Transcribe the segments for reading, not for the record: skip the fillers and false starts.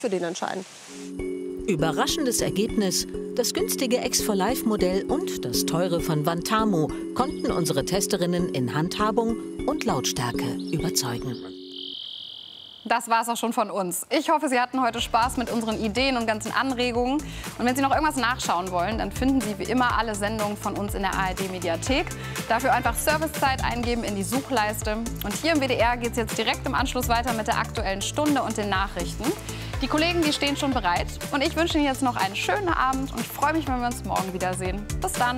für den entscheiden. Überraschendes Ergebnis: Das günstige X4Live-Modell und das teure von Vantamo konnten unsere Testerinnen in Handhabung und Lautstärke überzeugen. Das war es auch schon von uns. Ich hoffe, Sie hatten heute Spaß mit unseren Ideen und ganzen Anregungen. Und wenn Sie noch irgendwas nachschauen wollen, dann finden Sie wie immer alle Sendungen von uns in der ARD-Mediathek. Dafür einfach Servicezeit eingeben in die Suchleiste. Und hier im WDR geht es jetzt direkt im Anschluss weiter mit der Aktuellen Stunde und den Nachrichten. Die Kollegen, die stehen schon bereit. Und ich wünsche Ihnen jetzt noch einen schönen Abend und freue mich, wenn wir uns morgen wiedersehen. Bis dann.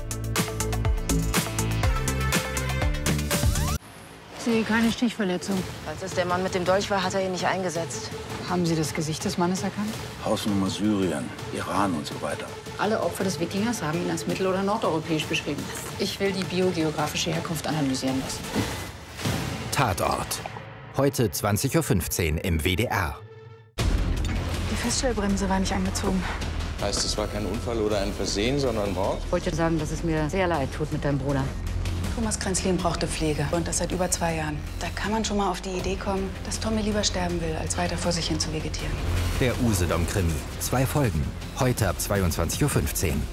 Ich sehe keine Stichverletzung. Als es der Mann mit dem Dolch war, hat er ihn nicht eingesetzt. Haben Sie das Gesicht des Mannes erkannt? Hausnummer Syrien, Iran und so weiter. Alle Opfer des Wikingers haben ihn als mittel- oder nordeuropäisch beschrieben. Ich will die biogeografische Herkunft analysieren lassen. Tatort. Heute 20:15 Uhr im WDR. Die Feststellbremse war nicht angezogen. Heißt, es war kein Unfall oder ein Versehen, sondern Mord? Ich wollte sagen, dass es mir sehr leid tut mit deinem Bruder. Thomas Kränzlin brauchte Pflege und das seit über 2 Jahren. Da kann man schon mal auf die Idee kommen, dass Tommy lieber sterben will, als weiter vor sich hin zu vegetieren. Der Usedom-Krimi. 2 Folgen. Heute ab 22:15 Uhr.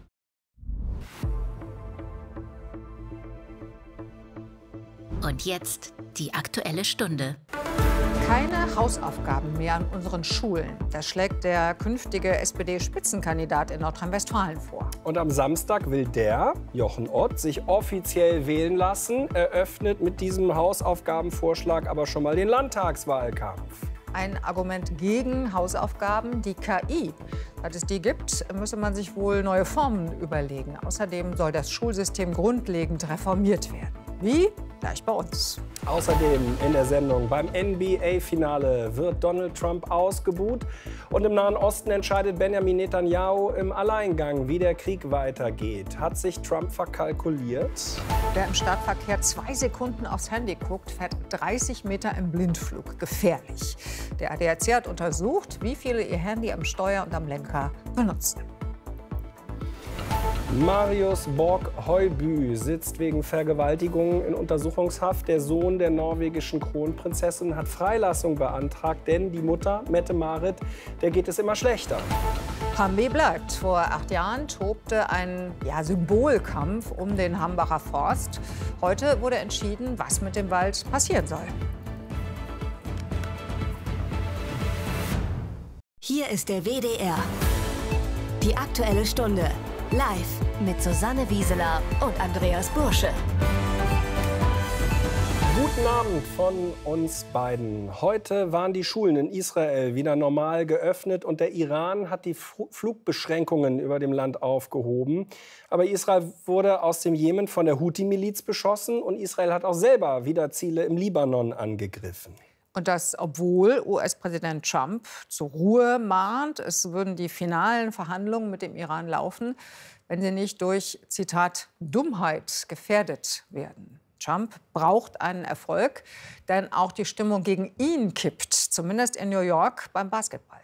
Und jetzt die Aktuelle Stunde. Keine Hausaufgaben mehr an unseren Schulen. Das schlägt der künftige SPD-Spitzenkandidat in Nordrhein-Westfalen vor. Und am Samstag will der, Jochen Ott, sich offiziell wählen lassen, eröffnet mit diesem Hausaufgabenvorschlag aber schon mal den Landtagswahlkampf. Ein Argument gegen Hausaufgaben, die KI. Seit es die gibt, müsse man sich wohl neue Formen überlegen. Außerdem soll das Schulsystem grundlegend reformiert werden. Wie? Gleich bei uns. Außerdem in der Sendung: Beim NBA-Finale wird Donald Trump ausgebuht. Und im Nahen Osten entscheidet Benjamin Netanyahu im Alleingang, wie der Krieg weitergeht. Hat sich Trump verkalkuliert? Wer im Stadtverkehr 2 Sekunden aufs Handy guckt, fährt 30 Meter im Blindflug. Gefährlich. Der ADAC hat untersucht, wie viele ihr Handy am Steuer und am Lenker benutzen. Marius Borg-Høiby sitzt wegen Vergewaltigung in Untersuchungshaft. Der Sohn der norwegischen Kronprinzessin hat Freilassung beantragt, denn die Mutter, Mette-Marit, der geht es immer schlechter. Hambi bleibt. Vor 8 Jahren tobte ein Symbolkampf um den Hambacher Forst. Heute wurde entschieden, was mit dem Wald passieren soll. Hier ist der WDR. Die Aktuelle Stunde. Live mit Susanne Wieseler und Andreas Bursche. Guten Abend von uns beiden. Heute waren die Schulen in Israel wieder normal geöffnet und der Iran hat die Flugbeschränkungen über dem Land aufgehoben. Aber Israel wurde aus dem Jemen von der Houthi-Miliz beschossen und Israel hat auch selber wieder Ziele im Libanon angegriffen. Und das, obwohl US-Präsident Trump zur Ruhe mahnt, es würden die finalen Verhandlungen mit dem Iran laufen, wenn sie nicht durch, Zitat, Dummheit gefährdet werden. Trump braucht einen Erfolg, denn auch die Stimmung gegen ihn kippt, zumindest in New York beim Basketball.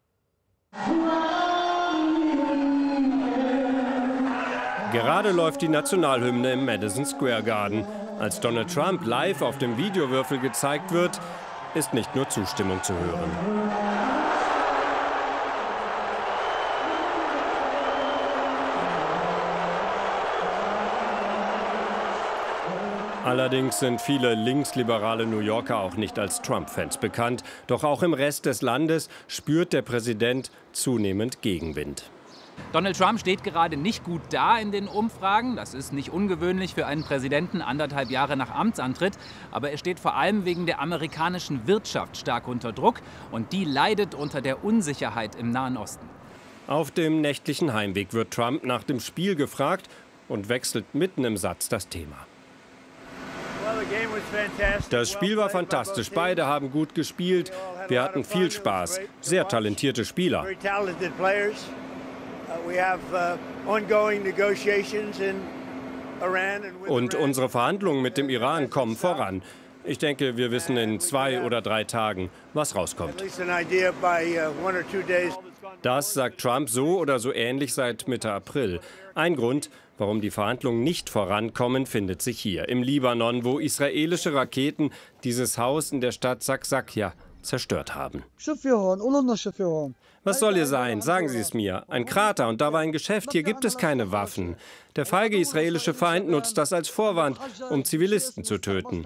Gerade läuft die Nationalhymne im Madison Square Garden. Als Donald Trump live auf dem Videowürfel gezeigt wird, ist nicht nur Zustimmung zu hören. Allerdings sind viele linksliberale New Yorker auch nicht als Trump-Fans bekannt. Doch auch im Rest des Landes spürt der Präsident zunehmend Gegenwind. Donald Trump steht gerade nicht gut da in den Umfragen. Das ist nicht ungewöhnlich für einen Präsidenten 1,5 Jahre nach Amtsantritt. Aber er steht vor allem wegen der amerikanischen Wirtschaft stark unter Druck. Und die leidet unter der Unsicherheit im Nahen Osten. Auf dem nächtlichen Heimweg wird Trump nach dem Spiel gefragt und wechselt mitten im Satz das Thema. Das Spiel war fantastisch. Beide haben gut gespielt. Wir hatten viel Spaß. Sehr talentierte Spieler. Und unsere Verhandlungen mit dem Iran kommen voran. Ich denke, wir wissen in 2 oder 3 Tagen, was rauskommt. Das sagt Trump so oder so ähnlich seit Mitte April. Ein Grund, warum die Verhandlungen nicht vorankommen, findet sich hier im Libanon, wo israelische Raketen dieses Haus in der Stadt Saksakja zerstört haben. Was soll hier sein? Sagen Sie es mir. Ein Krater und da war ein Geschäft. Hier gibt es keine Waffen. Der feige israelische Feind nutzt das als Vorwand, um Zivilisten zu töten.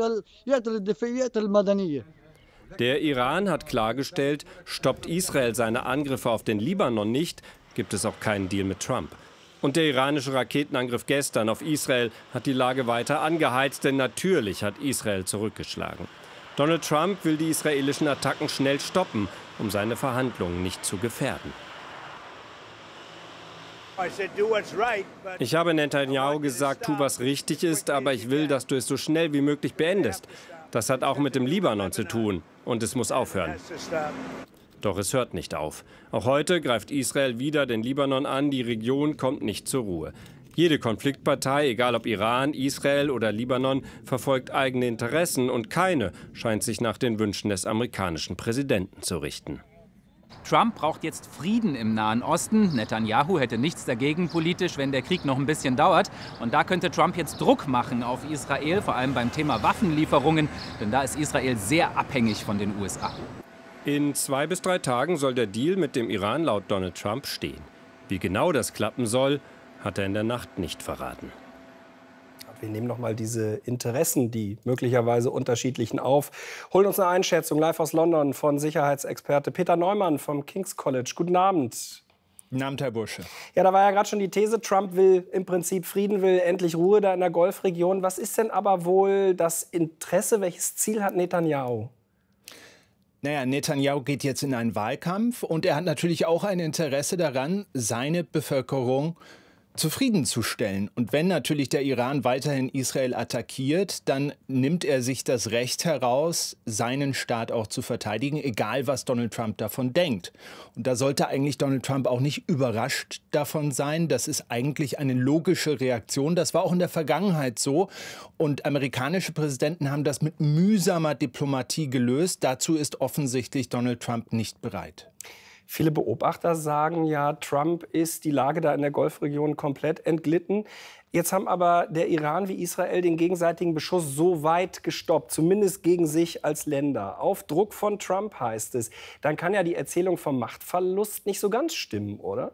Der Iran hat klargestellt, stoppt Israel seine Angriffe auf den Libanon nicht, gibt es auch keinen Deal mit Trump. Und der iranische Raketenangriff gestern auf Israel hat die Lage weiter angeheizt, denn natürlich hat Israel zurückgeschlagen. Donald Trump will die israelischen Attacken schnell stoppen, um seine Verhandlungen nicht zu gefährden. Ich habe Netanyahu gesagt, tu, was richtig ist, aber ich will, dass du es so schnell wie möglich beendest. Das hat auch mit dem Libanon zu tun und es muss aufhören. Doch es hört nicht auf. Auch heute greift Israel wieder den Libanon an, die Region kommt nicht zur Ruhe. Jede Konfliktpartei, egal ob Iran, Israel oder Libanon, verfolgt eigene Interessen und keine scheint sich nach den Wünschen des amerikanischen Präsidenten zu richten. Trump braucht jetzt Frieden im Nahen Osten. Netanyahu hätte nichts dagegen politisch, wenn der Krieg noch ein bisschen dauert. Und da könnte Trump jetzt Druck machen auf Israel, vor allem beim Thema Waffenlieferungen. Denn da ist Israel sehr abhängig von den USA. In 2 bis 3 Tagen soll der Deal mit dem Iran laut Donald Trump stehen. Wie genau das klappen soll, hat er in der Nacht nicht verraten. Wir nehmen noch mal diese Interessen, die möglicherweise unterschiedlichen, auf. Holen uns eine Einschätzung live aus London von Sicherheitsexperte Peter Neumann vom King's College. Guten Abend. Guten Abend, Herr Bursche. Ja, da war ja gerade schon die These, Trump will im Prinzip Frieden, will endlich Ruhe da in der Golfregion. Was ist denn aber wohl das Interesse? Welches Ziel hat Netanyahu? Naja, Netanyahu geht jetzt in einen Wahlkampf und er hat natürlich auch ein Interesse daran, seine Bevölkerung zufriedenzustellen. Und wenn natürlich der Iran weiterhin Israel attackiert, dann nimmt er sich das Recht heraus, seinen Staat auch zu verteidigen, egal was Donald Trump davon denkt. Und da sollte eigentlich Donald Trump auch nicht überrascht davon sein. Das ist eigentlich eine logische Reaktion. Das war auch in der Vergangenheit so. Und amerikanische Präsidenten haben das mit mühsamer Diplomatie gelöst. Dazu ist offensichtlich Donald Trump nicht bereit. Viele Beobachter sagen ja, Trump ist die Lage da in der Golfregion komplett entglitten. Jetzt haben aber der Iran wie Israel den gegenseitigen Beschuss so weit gestoppt, zumindest gegen sich als Länder. Auf Druck von Trump heißt es. Dann kann ja die Erzählung vom Machtverlust nicht so ganz stimmen, oder?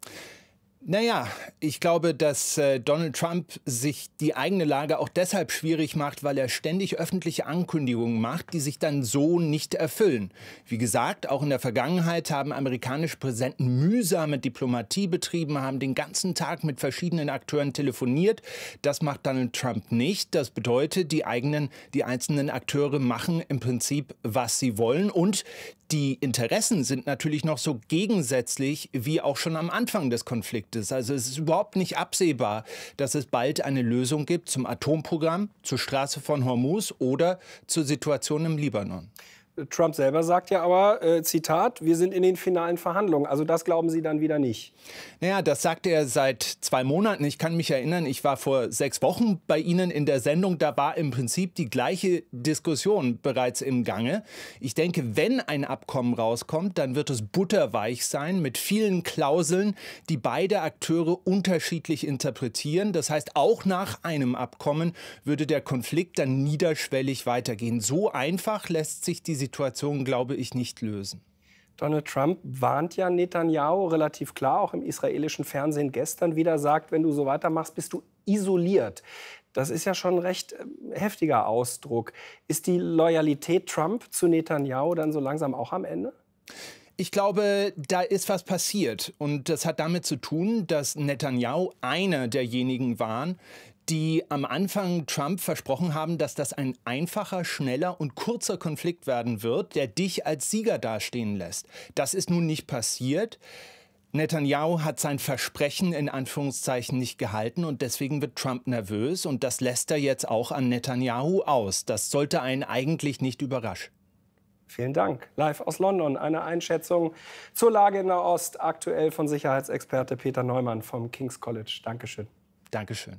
Naja, ich glaube, dass Donald Trump sich die eigene Lage auch deshalb schwierig macht, weil er ständig öffentliche Ankündigungen macht, die sich dann so nicht erfüllen. Wie gesagt, auch in der Vergangenheit haben amerikanische Präsidenten mühsame Diplomatie betrieben, haben den ganzen Tag mit verschiedenen Akteuren telefoniert. Das macht Donald Trump nicht. Das bedeutet, die einzelnen Akteure machen im Prinzip, was sie wollen. Und die Interessen sind natürlich noch so gegensätzlich wie auch schon am Anfang des Konfliktes. Also es ist überhaupt nicht absehbar, dass es bald eine Lösung gibt zum Atomprogramm, zur Straße von Hormuz oder zur Situation im Libanon. Trump selber sagt ja aber, Zitat, wir sind in den finalen Verhandlungen. Also das glauben Sie dann wieder nicht? Naja, das sagt er seit 2 Monaten. Ich kann mich erinnern, ich war vor 6 Wochen bei Ihnen in der Sendung. Da war im Prinzip die gleiche Diskussion bereits im Gange. Ich denke, wenn ein Abkommen rauskommt, dann wird es butterweich sein mit vielen Klauseln, die beide Akteure unterschiedlich interpretieren. Das heißt, auch nach einem Abkommen würde der Konflikt dann niederschwellig weitergehen. So einfach lässt sich die Situation, glaube ich, nicht lösen. Donald Trump warnt ja Netanyahu relativ klar, auch im israelischen Fernsehen gestern wieder, sagt, wenn du so weitermachst, bist du isoliert. Das ist ja schon ein recht heftiger Ausdruck. Ist die Loyalität Trump zu Netanyahu dann so langsam auch am Ende? Ich glaube, da ist was passiert. Und das hat damit zu tun, dass Netanyahu einer derjenigen waren, die am Anfang Trump versprochen haben, dass das ein einfacher, schneller und kurzer Konflikt werden wird, der dich als Sieger dastehen lässt. Das ist nun nicht passiert. Netanyahu hat sein Versprechen in Anführungszeichen nicht gehalten und deswegen wird Trump nervös und das lässt er jetzt auch an Netanyahu aus. Das sollte einen eigentlich nicht überraschen. Vielen Dank. Live aus London eine Einschätzung zur Lage in Nahost, aktuell von Sicherheitsexperte Peter Neumann vom King's College. Dankeschön. Dankeschön.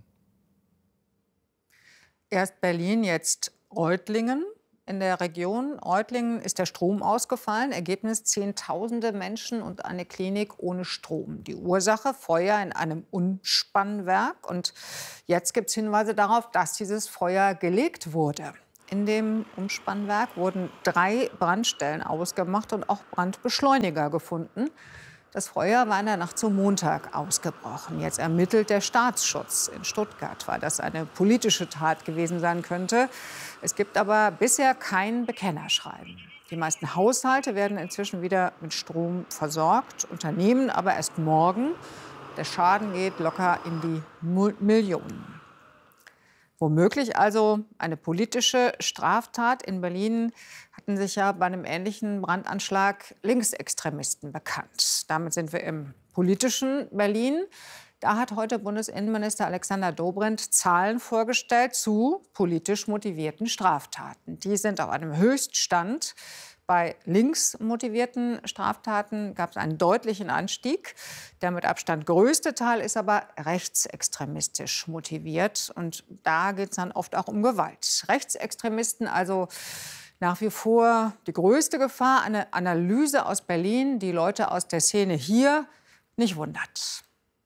Erst Berlin, jetzt Reutlingen. In der Region Reutlingen ist der Strom ausgefallen. Ergebnis: Zehntausende Menschen und eine Klinik ohne Strom. Die Ursache: Feuer in einem Umspannwerk. Und jetzt gibt es Hinweise darauf, dass dieses Feuer gelegt wurde. In dem Umspannwerk wurden 3 Brandstellen ausgemacht und auch Brandbeschleuniger gefunden. Das Feuer war in der Nacht zum Montag ausgebrochen. Jetzt ermittelt der Staatsschutz in Stuttgart, weil das eine politische Tat gewesen sein könnte. Es gibt aber bisher kein Bekennerschreiben. Die meisten Haushalte werden inzwischen wieder mit Strom versorgt, Unternehmen aber erst morgen. Der Schaden geht locker in die Millionen. Womöglich also eine politische Straftat. In Berlin hatten sich ja bei einem ähnlichen Brandanschlag Linksextremisten bekannt. Damit sind wir im politischen Berlin. Da hat heute Bundesinnenminister Alexander Dobrindt Zahlen vorgestellt zu politisch motivierten Straftaten. Die sind auf einem Höchststand. Bei links motivierten Straftaten gab es einen deutlichen Anstieg. Der mit Abstand größte Teil ist aber rechtsextremistisch motiviert. Und da geht es dann oft auch um Gewalt. Rechtsextremisten also nach wie vor die größte Gefahr. Eine Analyse aus Berlin, die Leute aus der Szene hier nicht wundert.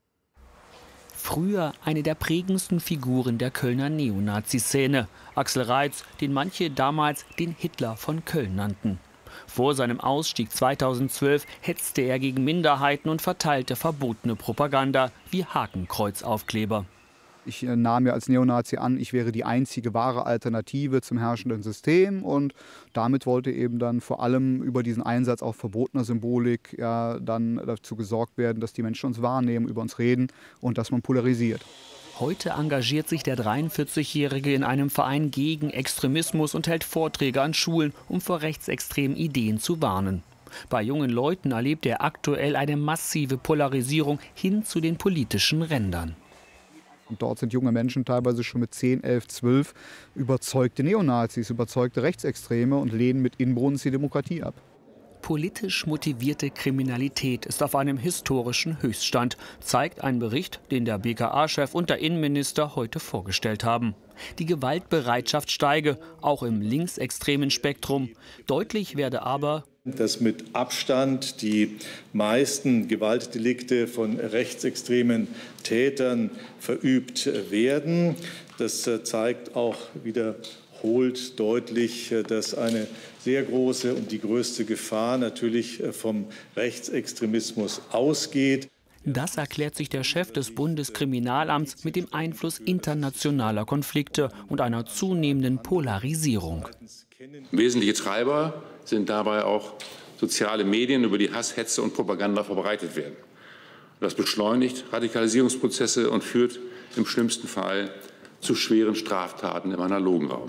Früher eine der prägendsten Figuren der Kölner Neonazi-Szene. Axel Reitz, den manche damals den Hitler von Köln nannten. Vor seinem Ausstieg 2012 hetzte er gegen Minderheiten und verteilte verbotene Propaganda wie Hakenkreuzaufkleber. Ich nahm mir als Neonazi an, ich wäre die einzige wahre Alternative zum herrschenden System. Und damit wollte eben dann vor allem über diesen Einsatz auch verbotener Symbolik ja, dann dazu gesorgt werden, dass die Menschen uns wahrnehmen, über uns reden und dass man polarisiert. Heute engagiert sich der 43-Jährige in einem Verein gegen Extremismus und hält Vorträge an Schulen, um vor rechtsextremen Ideen zu warnen. Bei jungen Leuten erlebt er aktuell eine massive Polarisierung hin zu den politischen Rändern. Und dort sind junge Menschen teilweise schon mit 10, 11, 12 überzeugte Neonazis, überzeugte Rechtsextreme und lehnen mit Inbrunst die Demokratie ab. Politisch motivierte Kriminalität ist auf einem historischen Höchststand, zeigt ein Bericht, den der BKA-Chef und der Innenminister heute vorgestellt haben. Die Gewaltbereitschaft steige, auch im linksextremen Spektrum. Deutlich werde aber, dass mit Abstand die meisten Gewaltdelikte von rechtsextremen Tätern verübt werden. Das zeigt auch wiederholt deutlich, dass eine sehr große und die größte Gefahr natürlich vom Rechtsextremismus ausgeht. Das erklärt sich der Chef des Bundeskriminalamts mit dem Einfluss internationaler Konflikte und einer zunehmenden Polarisierung. Wesentliche Treiber sind dabei auch soziale Medien, über die Hass, Hetze und Propaganda verbreitet werden. Das beschleunigt Radikalisierungsprozesse und führt im schlimmsten Fall zu schweren Straftaten im analogen Raum.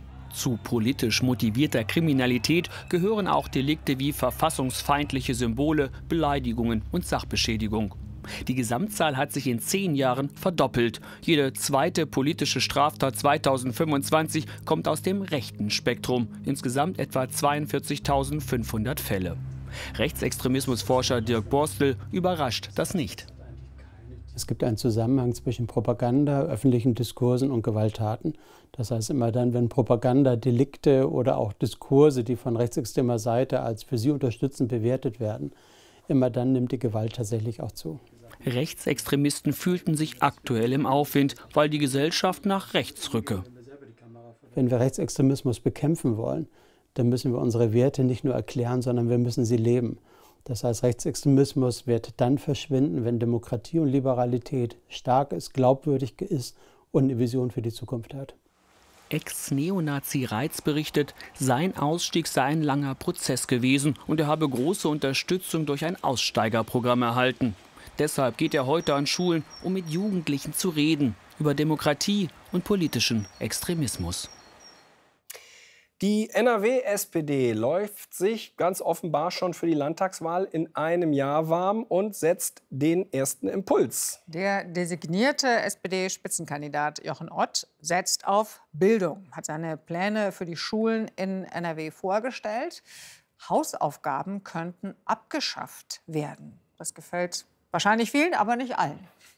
Zu politisch motivierter Kriminalität gehören auch Delikte wie verfassungsfeindliche Symbole, Beleidigungen und Sachbeschädigung. Die Gesamtzahl hat sich in 10 Jahren verdoppelt. Jede zweite politische Straftat 2025 kommt aus dem rechten Spektrum. Insgesamt etwa 42.500 Fälle. Rechtsextremismusforscher Dirk Borstel überrascht das nicht. Es gibt einen Zusammenhang zwischen Propaganda, öffentlichen Diskursen und Gewalttaten. Das heißt, immer dann, wenn Propagandadelikte oder auch Diskurse, die von rechtsextremer Seite als für sie unterstützend bewertet werden, immer dann nimmt die Gewalt tatsächlich auch zu. Rechtsextremisten fühlten sich aktuell im Aufwind, weil die Gesellschaft nach rechts rücke. Wenn wir Rechtsextremismus bekämpfen wollen, dann müssen wir unsere Werte nicht nur erklären, sondern wir müssen sie leben. Das heißt, Rechtsextremismus wird dann verschwinden, wenn Demokratie und Liberalität stark ist, glaubwürdig ist und eine Vision für die Zukunft hat. Ex-Neonazi Reitz berichtet, sein Ausstieg sei ein langer Prozess gewesen und er habe große Unterstützung durch ein Aussteigerprogramm erhalten. Deshalb geht er heute an Schulen, um mit Jugendlichen zu reden über Demokratie und politischen Extremismus. Die NRW-SPD läuft sich ganz offenbar schon für die Landtagswahl in einem Jahr warm und setzt den ersten Impuls. Der designierte SPD-Spitzenkandidat Jochen Ott setzt auf Bildung, hat seine Pläne für die Schulen in NRW vorgestellt. Hausaufgaben könnten abgeschafft werden. Das gefällt wahrscheinlich vielen, aber nicht allen.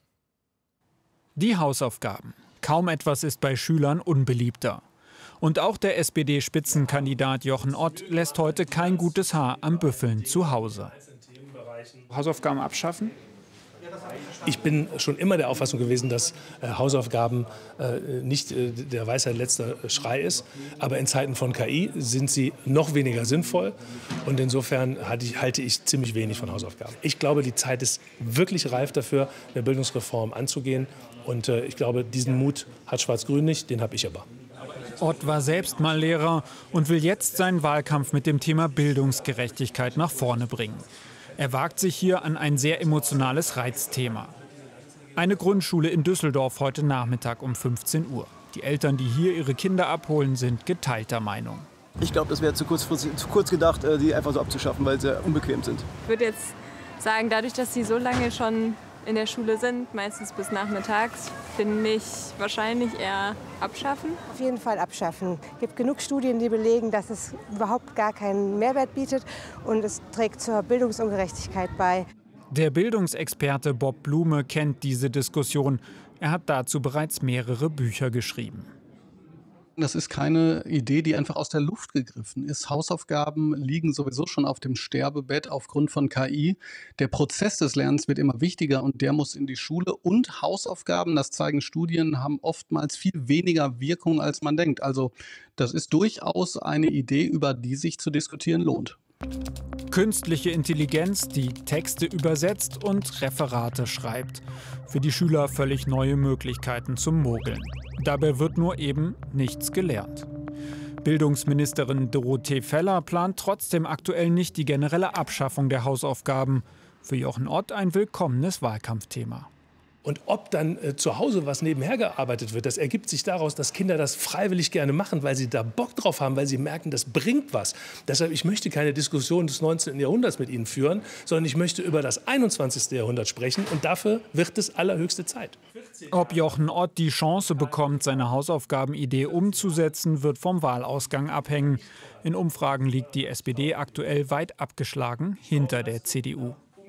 Die Hausaufgaben. Kaum etwas ist bei Schülern unbeliebter. Und auch der SPD-Spitzenkandidat Jochen Ott lässt heute kein gutes Haar am Büffeln zu Hause. Hausaufgaben abschaffen? Ich bin schon immer der Auffassung gewesen, dass Hausaufgaben nicht der Weisheit letzter Schrei ist. Aber in Zeiten von KI sind sie noch weniger sinnvoll. Und insofern halte ich ziemlich wenig von Hausaufgaben. Ich glaube, die Zeit ist wirklich reif dafür, eine Bildungsreform anzugehen. Und ich glaube, diesen Mut hat Schwarz-Grün nicht, den habe ich aber. Ott war selbst mal Lehrer und will jetzt seinen Wahlkampf mit dem Thema Bildungsgerechtigkeit nach vorne bringen. Er wagt sich hier an ein sehr emotionales Reizthema. Eine Grundschule in Düsseldorf heute Nachmittag um 15 Uhr. Die Eltern, die hier ihre Kinder abholen, sind geteilter Meinung. Ich glaube, das wäre zu kurz gedacht, die einfach so abzuschaffen, weil sie unbequem sind. Ich würde jetzt sagen, dadurch, dass sie so lange schon in der Schule sind, meistens bis nachmittags, finde ich wahrscheinlich eher abschaffen. Auf jeden Fall abschaffen. Es gibt genug Studien, die belegen, dass es überhaupt gar keinen Mehrwert bietet und es trägt zur Bildungsungerechtigkeit bei. Der Bildungsexperte Bob Blume kennt diese Diskussion. Er hat dazu bereits mehrere Bücher geschrieben. Das ist keine Idee, die einfach aus der Luft gegriffen ist. Hausaufgaben liegen sowieso schon auf dem Sterbebett aufgrund von KI. Der Prozess des Lernens wird immer wichtiger und der muss in die Schule. Und Hausaufgaben, das zeigen Studien, haben oftmals viel weniger Wirkung, als man denkt. Also das ist durchaus eine Idee, über die sich zu diskutieren lohnt. Künstliche Intelligenz, die Texte übersetzt und Referate schreibt. Für die Schüler völlig neue Möglichkeiten zum Mogeln. Dabei wird nur eben nichts gelernt. Bildungsministerin Dorothee Feller plant trotzdem aktuell nicht die generelle Abschaffung der Hausaufgaben. Für Jochen Ott ein willkommenes Wahlkampfthema. Und ob dann zu Hause was nebenher gearbeitet wird, das ergibt sich daraus, dass Kinder das freiwillig gerne machen, weil sie da Bock drauf haben, weil sie merken, das bringt was. Deshalb, ich möchte keine Diskussion des 19. Jahrhunderts mit Ihnen führen, sondern ich möchte über das 21. Jahrhundert sprechen. Und dafür wird es allerhöchste Zeit. Ob Jochen Ott die Chance bekommt, seine Hausaufgabenidee umzusetzen, wird vom Wahlausgang abhängen. In Umfragen liegt die SPD aktuell weit abgeschlagen hinter der CDU.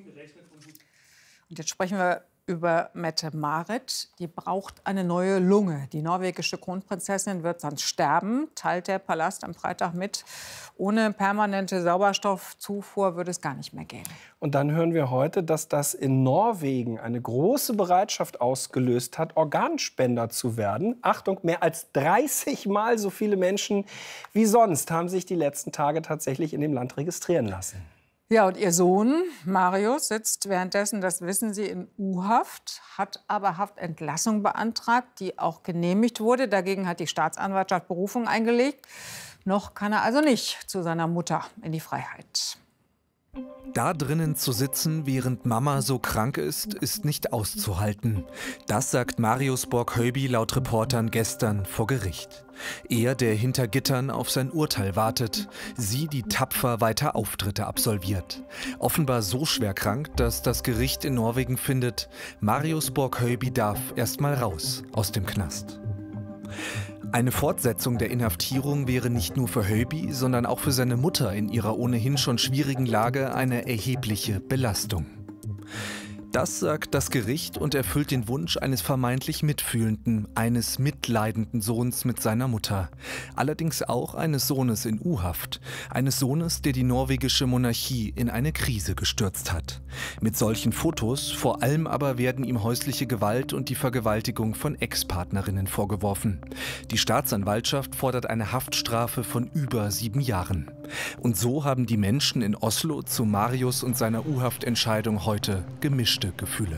Und jetzt sprechen wir über Mette-Marit. Die braucht eine neue Lunge. Die norwegische Kronprinzessin wird sonst sterben, teilt der Palast am Freitag mit. Ohne permanente Sauerstoffzufuhr würde es gar nicht mehr gehen. Und dann hören wir heute, dass das in Norwegen eine große Bereitschaft ausgelöst hat, Organspender zu werden. Achtung, mehr als 30 Mal so viele Menschen wie sonst haben sich die letzten Tage tatsächlich in dem Land registrieren lassen. Ja, und ihr Sohn Marius sitzt währenddessen, das wissen Sie, in U-Haft, hat aber Haftentlassung beantragt, die auch genehmigt wurde. Dagegen hat die Staatsanwaltschaft Berufung eingelegt. Noch kann er also nicht zu seiner Mutter in die Freiheit. Da drinnen zu sitzen, während Mama so krank ist nicht auszuhalten. Das sagt Marius Borg-Höyby laut Reportern gestern vor Gericht. Er, der hinter Gittern auf sein Urteil wartet. Sie, die tapfer weiter Auftritte absolviert. Offenbar so schwer krank, dass das Gericht in Norwegen findet, Marius Borg-Höyby darf erst mal raus aus dem Knast. Eine Fortsetzung der Inhaftierung wäre nicht nur für Höyby, sondern auch für seine Mutter in ihrer ohnehin schon schwierigen Lage eine erhebliche Belastung. Das sagt das Gericht und erfüllt den Wunsch eines vermeintlich mitfühlenden, eines mitleidenden Sohns mit seiner Mutter. Allerdings auch eines Sohnes in U-Haft. Eines Sohnes, der die norwegische Monarchie in eine Krise gestürzt hat. Mit solchen Fotos, vor allem aber werden ihm häusliche Gewalt und die Vergewaltigung von Ex-Partnerinnen vorgeworfen. Die Staatsanwaltschaft fordert eine Haftstrafe von über 7 Jahren. Und so haben die Menschen in Oslo zu Marius und seiner U-Haft-Entscheidung heute gemischte Gefühle.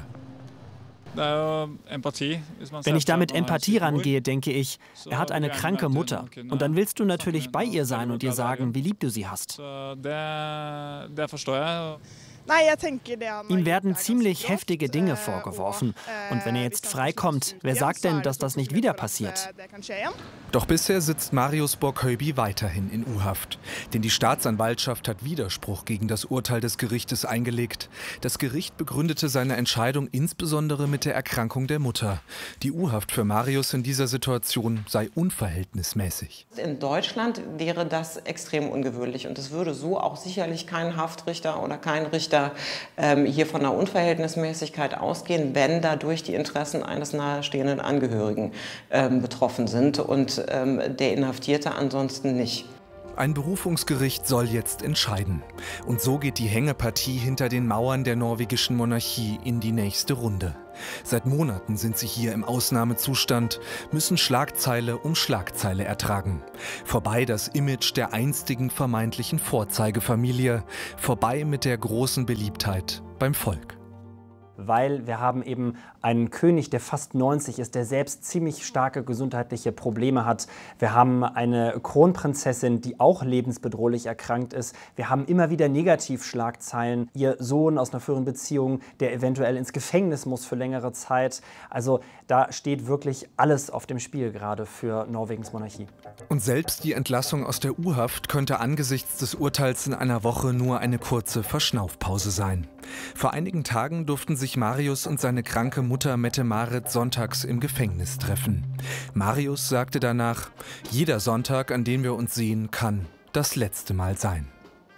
Wenn ich da mit Empathie rangehe, denke ich, er hat eine kranke Mutter. Und dann willst du natürlich bei ihr sein und ihr sagen, wie lieb du sie hast. Ihm werden ziemlich heftige Dinge vorgeworfen. Und wenn er jetzt freikommt, wer sagt denn, dass das nicht wieder passiert? Doch bisher sitzt Marius Borg-Höyby weiterhin in U-Haft. Denn die Staatsanwaltschaft hat Widerspruch gegen das Urteil des Gerichtes eingelegt. Das Gericht begründete seine Entscheidung insbesondere mit der Erkrankung der Mutter. Die U-Haft für Marius in dieser Situation sei unverhältnismäßig. In Deutschland wäre das extrem ungewöhnlich. Und es würde so auch sicherlich kein Haftrichter oder kein Richter hier von einer Unverhältnismäßigkeit ausgehen, wenn dadurch die Interessen eines nahestehenden Angehörigen betroffen sind und der Inhaftierte ansonsten nicht. Ein Berufungsgericht soll jetzt entscheiden. Und so geht die Hängepartie hinter den Mauern der norwegischen Monarchie in die nächste Runde. Seit Monaten sind sie hier im Ausnahmezustand, müssen Schlagzeile um Schlagzeile ertragen. Vorbei das Image der einstigen vermeintlichen Vorzeigefamilie, vorbei mit der großen Beliebtheit beim Volk. Weil wir haben eben einen König, der fast 90 ist, der selbst ziemlich starke gesundheitliche Probleme hat. Wir haben eine Kronprinzessin, die auch lebensbedrohlich erkrankt ist. Wir haben immer wieder Negativschlagzeilen. Ihr Sohn aus einer früheren Beziehung, der eventuell ins Gefängnis muss für längere Zeit. Also da steht wirklich alles auf dem Spiel gerade für Norwegens Monarchie. Und selbst die Entlassung aus der U-Haft könnte angesichts des Urteils in einer Woche nur eine kurze Verschnaufpause sein. Vor einigen Tagen durften sich Marius und seine kranke Mutter Mette-Marit sonntags im Gefängnis treffen. Marius sagte danach, jeder Sonntag, an dem wir uns sehen, kann das letzte Mal sein.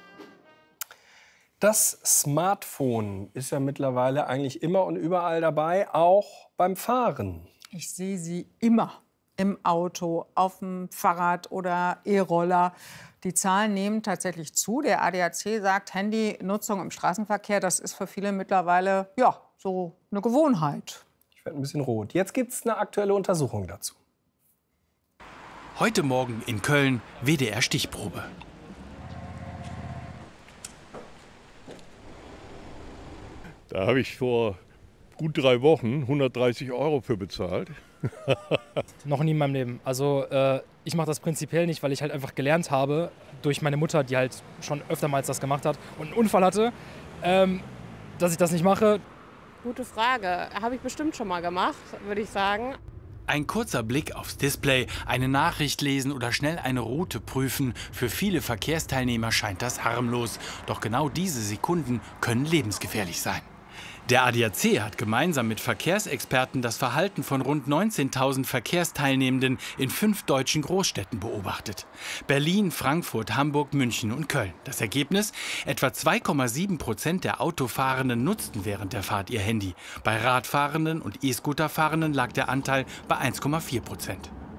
Das Smartphone ist ja mittlerweile eigentlich immer und überall dabei, auch beim Fahren. Ich sehe sie immer im Auto, auf dem Fahrrad oder E-Roller. Die Zahlen nehmen tatsächlich zu. Der ADAC sagt, Handynutzung im Straßenverkehr, das ist für viele mittlerweile ja, so eine Gewohnheit. Ich werde ein bisschen rot. Jetzt gibt es eine aktuelle Untersuchung dazu. Heute Morgen in Köln WDR-Stichprobe. Da habe ich vor gut 3 Wochen 130 € für bezahlt. Noch nie in meinem Leben. Also ich mache das prinzipiell nicht, weil ich halt einfach gelernt habe durch meine Mutter, die halt schon öftermals das gemacht hat und einen Unfall hatte, dass ich das nicht mache. Gute Frage. Habe ich bestimmt schon mal gemacht, würde ich sagen. Ein kurzer Blick aufs Display, eine Nachricht lesen oder schnell eine Route prüfen. Für viele Verkehrsteilnehmer scheint das harmlos. Doch genau diese Sekunden können lebensgefährlich sein. Der ADAC hat gemeinsam mit Verkehrsexperten das Verhalten von rund 19.000 Verkehrsteilnehmenden in 5 deutschen Großstädten beobachtet. Berlin, Frankfurt, Hamburg, München und Köln. Das Ergebnis? Etwa 2,7% der Autofahrenden nutzten während der Fahrt ihr Handy. Bei Radfahrenden und E-Scooterfahrenden lag der Anteil bei 1,4%.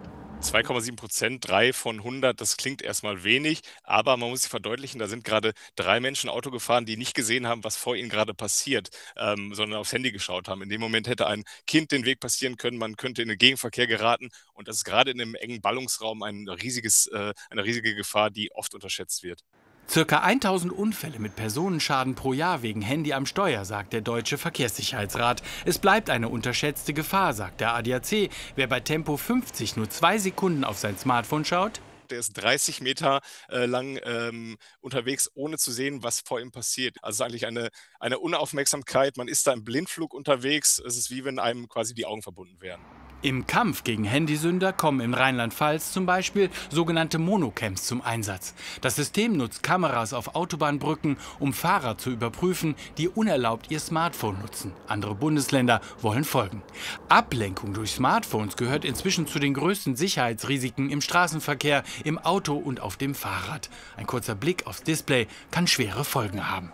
2,7%, 3 von 100, das klingt erstmal wenig, aber man muss sich verdeutlichen, da sind gerade 3 Menschen Auto gefahren, die nicht gesehen haben, was vor ihnen gerade passiert, sondern aufs Handy geschaut haben. In dem Moment hätte ein Kind den Weg passieren können, man könnte in den Gegenverkehr geraten und das ist gerade in einem engen Ballungsraum eine riesige Gefahr, die oft unterschätzt wird. Circa 1000 Unfälle mit Personenschaden pro Jahr wegen Handy am Steuer, sagt der Deutsche Verkehrssicherheitsrat. Es bleibt eine unterschätzte Gefahr, sagt der ADAC. Wer bei Tempo 50 nur 2 Sekunden auf sein Smartphone schaut, der ist 30 Meter lang unterwegs, ohne zu sehen, was vor ihm passiert. Also eigentlich eine Unaufmerksamkeit, man ist da im Blindflug unterwegs. Es ist wie wenn einem quasi die Augen verbunden wären. Im Kampf gegen Handysünder kommen in Rheinland-Pfalz zum Beispiel sogenannte Monocams zum Einsatz. Das System nutzt Kameras auf Autobahnbrücken, um Fahrer zu überprüfen, die unerlaubt ihr Smartphone nutzen. Andere Bundesländer wollen folgen. Ablenkung durch Smartphones gehört inzwischen zu den größten Sicherheitsrisiken im Straßenverkehr, im Auto und auf dem Fahrrad. Ein kurzer Blick aufs Display kann schwere Folgen haben.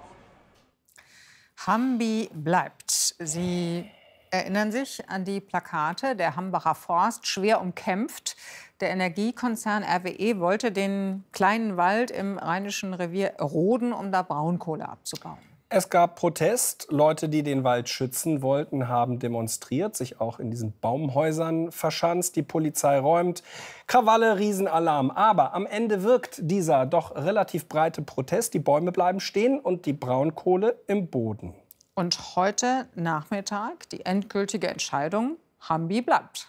Hambi bleibt. Sie erinnern sich an die Plakate, der Hambacher Forst, schwer umkämpft. Der Energiekonzern RWE wollte den kleinen Wald im Rheinischen Revier roden, um da Braunkohle abzubauen. Es gab Protest. Leute, die den Wald schützen wollten, haben demonstriert, sich auch in diesen Baumhäusern verschanzt. Die Polizei räumt. Krawalle, Riesenalarm. Aber am Ende wirkt dieser doch relativ breite Protest. Die Bäume bleiben stehen und die Braunkohle im Boden. Und heute Nachmittag die endgültige Entscheidung, Hambi bleibt.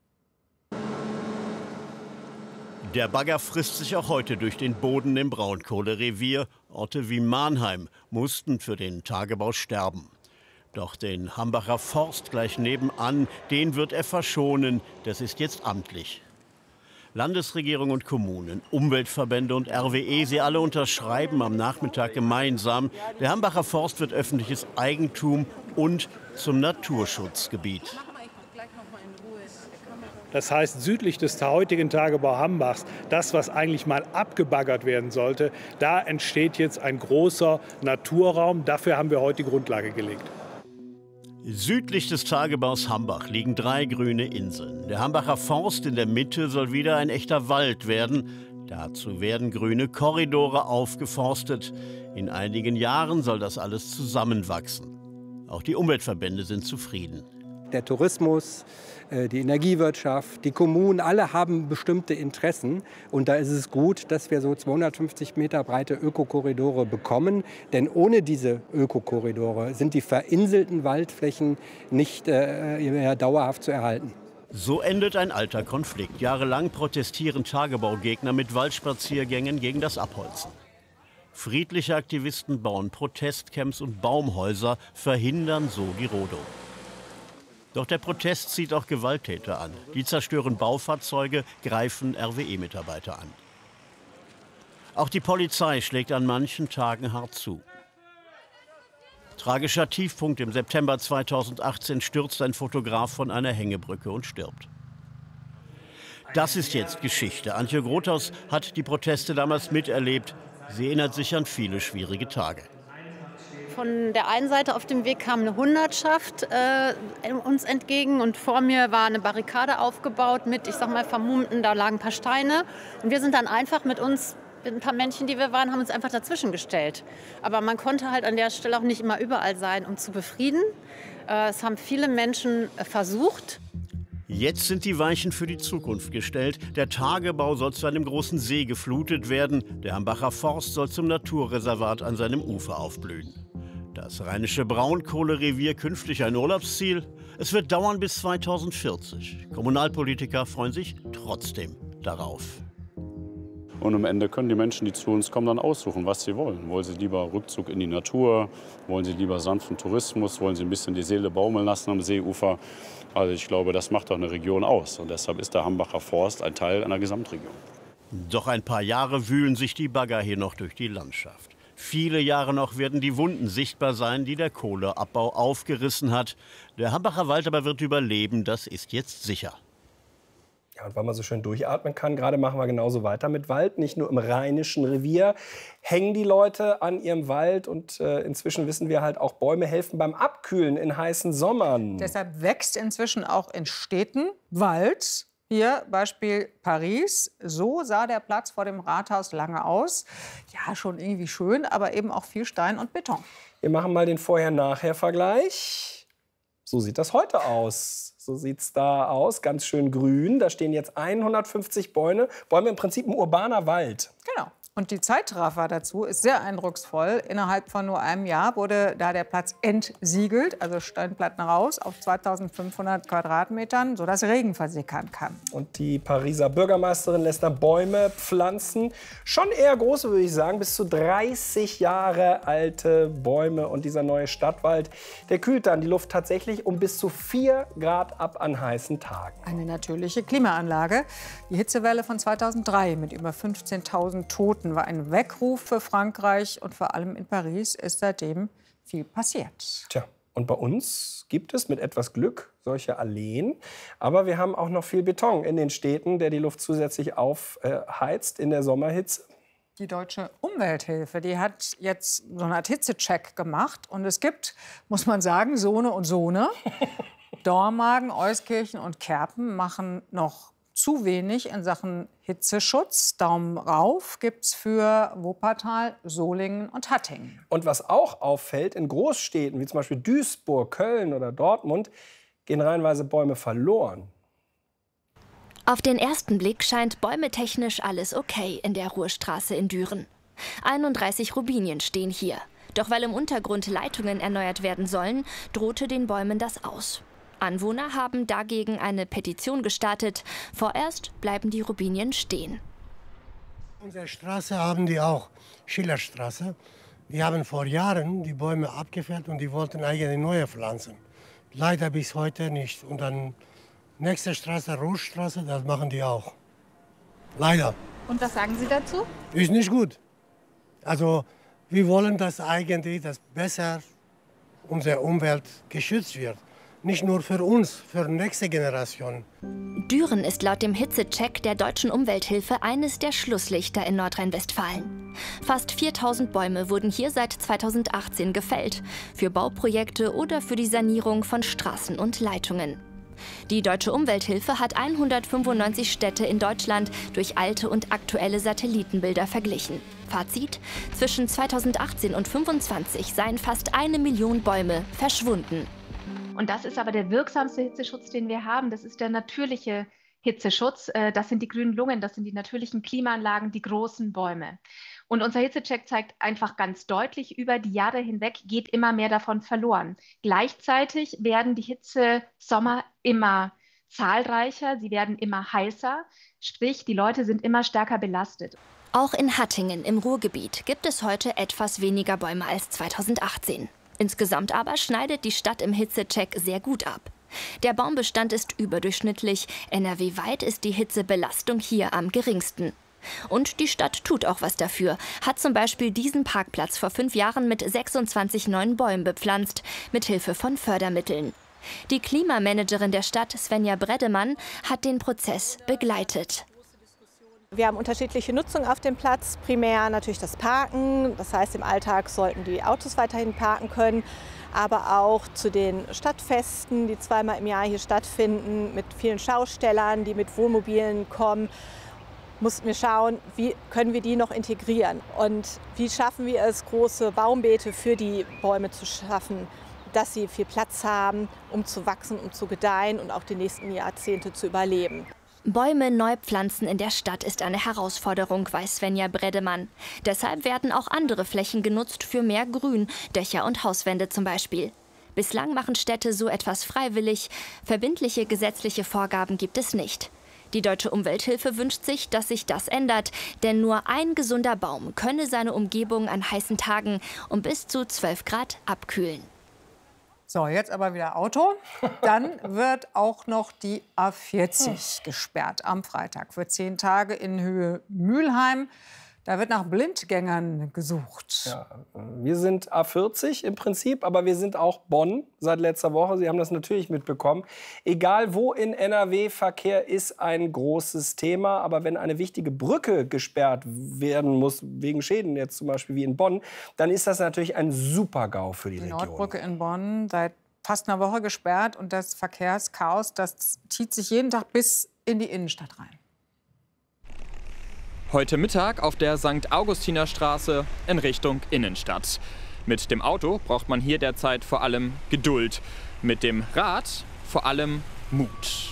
Der Bagger frisst sich auch heute durch den Boden im Braunkohlerevier. Orte wie Mannheim mussten für den Tagebau sterben. Doch den Hambacher Forst gleich nebenan, den wird er verschonen. Das ist jetzt amtlich. Landesregierung und Kommunen, Umweltverbände und RWE, sie alle unterschreiben am Nachmittag gemeinsam. Der Hambacher Forst wird öffentliches Eigentum und zum Naturschutzgebiet. Das heißt, südlich des heutigen Tagebau Hambachs, das, was eigentlich mal abgebaggert werden sollte, da entsteht jetzt ein großer Naturraum. Dafür haben wir heute die Grundlage gelegt. Südlich des Tagebaus Hambach liegen 3 grüne Inseln. Der Hambacher Forst in der Mitte soll wieder ein echter Wald werden. Dazu werden grüne Korridore aufgeforstet. In einigen Jahren soll das alles zusammenwachsen. Auch die Umweltverbände sind zufrieden. Der Tourismus, die Energiewirtschaft, die Kommunen, alle haben bestimmte Interessen. Und da ist es gut, dass wir so 250 Meter breite Ökokorridore bekommen. Denn ohne diese Ökokorridore sind die verinselten Waldflächen nicht mehr dauerhaft zu erhalten. So endet ein alter Konflikt. Jahrelang protestieren Tagebaugegner mit Waldspaziergängen gegen das Abholzen. Friedliche Aktivisten bauen Protestcamps und Baumhäuser, verhindern so die Rodung. Doch der Protest zieht auch Gewalttäter an. Die zerstören Baufahrzeuge, greifen RWE-Mitarbeiter an. Auch die Polizei schlägt an manchen Tagen hart zu. Tragischer Tiefpunkt: im September 2018 stürzt ein Fotograf von einer Hängebrücke und stirbt. Das ist jetzt Geschichte. Antje Grothaus hat die Proteste damals miterlebt. Sie erinnert sich an viele schwierige Tage. Von der einen Seite auf dem Weg kam eine Hundertschaft uns entgegen und vor mir war eine Barrikade aufgebaut mit, ich sag mal, vermummten, da lagen ein paar Steine. Und wir sind dann einfach mit uns, mit ein paar Männchen, die wir waren, haben uns einfach dazwischen gestellt. Aber man konnte halt an der Stelle auch nicht immer überall sein, um zu befrieden. Es haben viele Menschen versucht. Jetzt sind die Weichen für die Zukunft gestellt. Der Tagebau soll zu einem großen See geflutet werden. Der Hambacher Forst soll zum Naturreservat an seinem Ufer aufblühen. Das Rheinische Braunkohlerevier künftig ein Urlaubsziel? Es wird dauern bis 2040. Kommunalpolitiker freuen sich trotzdem darauf. Und am Ende können die Menschen, die zu uns kommen, dann aussuchen, was sie wollen. Wollen sie lieber Rückzug in die Natur? Wollen sie lieber sanften Tourismus? Wollen sie ein bisschen die Seele baumeln lassen am Seeufer? Also ich glaube, das macht doch eine Region aus. Und deshalb ist der Hambacher Forst ein Teil einer Gesamtregion. Doch ein paar Jahre wühlen sich die Bagger hier noch durch die Landschaft. Viele Jahre noch werden die Wunden sichtbar sein, die der Kohleabbau aufgerissen hat. Der Hambacher Wald aber wird überleben, das ist jetzt sicher. Ja, und weil man so schön durchatmen kann, gerade machen wir genauso weiter mit Wald. Nicht nur im Rheinischen Revier hängen die Leute an ihrem Wald. Und inzwischen wissen wir halt auch, Bäume helfen beim Abkühlen in heißen Sommern. Deshalb wächst inzwischen auch in Städten Wald. Hier Beispiel Paris. So sah der Platz vor dem Rathaus lange aus. Ja, schon irgendwie schön, aber eben auch viel Stein und Beton. Wir machen mal den Vorher-Nachher-Vergleich. So sieht das heute aus. So sieht es da aus, ganz schön grün. Da stehen jetzt 150 Bäume. Bäume im Prinzip ein urbaner Wald. Genau. Und die Zeitraffer dazu ist sehr eindrucksvoll. Innerhalb von nur einem Jahr wurde da der Platz entsiegelt, also Steinplatten raus, auf 2500 Quadratmetern, sodass Regen versickern kann. Und die Pariser Bürgermeisterin lässt da Bäume pflanzen. Schon eher große, würde ich sagen, bis zu 30 Jahre alte Bäume. Und dieser neue Stadtwald, der kühlt dann die Luft tatsächlich um bis zu 4 Grad ab an heißen Tagen. Eine natürliche Klimaanlage. Die Hitzewelle von 2003 mit über 15.000 Toten war ein Weckruf für Frankreich, und vor allem in Paris ist seitdem viel passiert. Tja, und bei uns gibt es mit etwas Glück solche Alleen. Aber wir haben auch noch viel Beton in den Städten, der die Luft zusätzlich aufheizt in der Sommerhitze. Die Deutsche Umwelthilfe, die hat jetzt so eine Art Hitzecheck gemacht. Und es gibt, muss man sagen, Sohne und Sohne. Dormagen, Euskirchen und Kerpen machen noch zu wenig in Sachen Hitzeschutz. Daumen rauf gibt's für Wuppertal, Solingen und Hattingen. Und was auch auffällt, in Großstädten wie zum Beispiel Duisburg, Köln oder Dortmund gehen reihenweise Bäume verloren. Auf den ersten Blick scheint bäumetechnisch alles okay in der Ruhrstraße in Düren. 31 Robinien stehen hier. Doch weil im Untergrund Leitungen erneuert werden sollen, drohte den Bäumen das aus. Anwohner haben dagegen eine Petition gestartet. Vorerst bleiben die Robinien stehen. Unsere Straße haben die auch, Schillerstraße. Die haben vor Jahren die Bäume abgefällt und die wollten eigentlich neue pflanzen. Leider bis heute nicht. Und dann nächste Straße, Ruhrstraße, das machen die auch. Leider. Und was sagen Sie dazu? Ist nicht gut. Also wir wollen, dass eigentlich das besser unsere Umwelt geschützt wird. Nicht nur für uns, für die nächste Generation. Düren ist laut dem Hitzecheck der Deutschen Umwelthilfe eines der Schlusslichter in Nordrhein-Westfalen. Fast 4000 Bäume wurden hier seit 2018 gefällt. Für Bauprojekte oder für die Sanierung von Straßen und Leitungen. Die Deutsche Umwelthilfe hat 195 Städte in Deutschland durch alte und aktuelle Satellitenbilder verglichen. Fazit: Zwischen 2018 und 2025 seien fast 1 Million Bäume verschwunden. Und das ist aber der wirksamste Hitzeschutz, den wir haben. Das ist der natürliche Hitzeschutz. Das sind die grünen Lungen, das sind die natürlichen Klimaanlagen, die großen Bäume. Und unser Hitzecheck zeigt einfach ganz deutlich, über die Jahre hinweg geht immer mehr davon verloren. Gleichzeitig werden die Hitzesommer immer zahlreicher, sie werden immer heißer, sprich die Leute sind immer stärker belastet. Auch in Hattingen im Ruhrgebiet gibt es heute etwas weniger Bäume als 2018. Insgesamt aber schneidet die Stadt im Hitzecheck sehr gut ab. Der Baumbestand ist überdurchschnittlich, NRW-weit ist die Hitzebelastung hier am geringsten. Und die Stadt tut auch was dafür, hat zum Beispiel diesen Parkplatz vor 5 Jahren mit 26 neuen Bäumen bepflanzt, mit Hilfe von Fördermitteln. Die Klimamanagerin der Stadt, Svenja Bredemann, hat den Prozess begleitet. Wir haben unterschiedliche Nutzung auf dem Platz, primär natürlich das Parken, das heißt im Alltag sollten die Autos weiterhin parken können, aber auch zu den Stadtfesten, die zweimal im Jahr hier stattfinden, mit vielen Schaustellern, die mit Wohnmobilen kommen, mussten wir schauen, wie können wir die noch integrieren und wie schaffen wir es, große Baumbeete für die Bäume zu schaffen, dass sie viel Platz haben, um zu wachsen, um zu gedeihen und auch die nächsten Jahrzehnte zu überleben. Bäume neu pflanzen in der Stadt ist eine Herausforderung, weiß Svenja Bredemann. Deshalb werden auch andere Flächen genutzt für mehr Grün, Dächer und Hauswände zum Beispiel. Bislang machen Städte so etwas freiwillig. Verbindliche gesetzliche Vorgaben gibt es nicht. Die Deutsche Umwelthilfe wünscht sich, dass sich das ändert, denn nur ein gesunder Baum könne seine Umgebung an heißen Tagen um bis zu 12 Grad abkühlen. So, jetzt aber wieder Auto. Dann wird auch noch die A40 gesperrt am Freitag für 10 Tage in Höhe Mülheim. Da wird nach Blindgängern gesucht. Ja, wir sind A40 im Prinzip, aber wir sind auch Bonn seit letzter Woche. Sie haben das natürlich mitbekommen. Egal wo in NRW, Verkehr ist ein großes Thema. Aber wenn eine wichtige Brücke gesperrt werden muss, wegen Schäden jetzt zum Beispiel wie in Bonn, dann ist das natürlich ein Super-GAU für die Region. Die Nordbrücke in Bonn seit fast einer Woche gesperrt. Und das Verkehrschaos, das zieht sich jeden Tag bis in die Innenstadt rein. Heute Mittag auf der St. Augustinerstraße in Richtung Innenstadt. Mit dem Auto braucht man hier derzeit vor allem Geduld. Mit dem Rad vor allem Mut.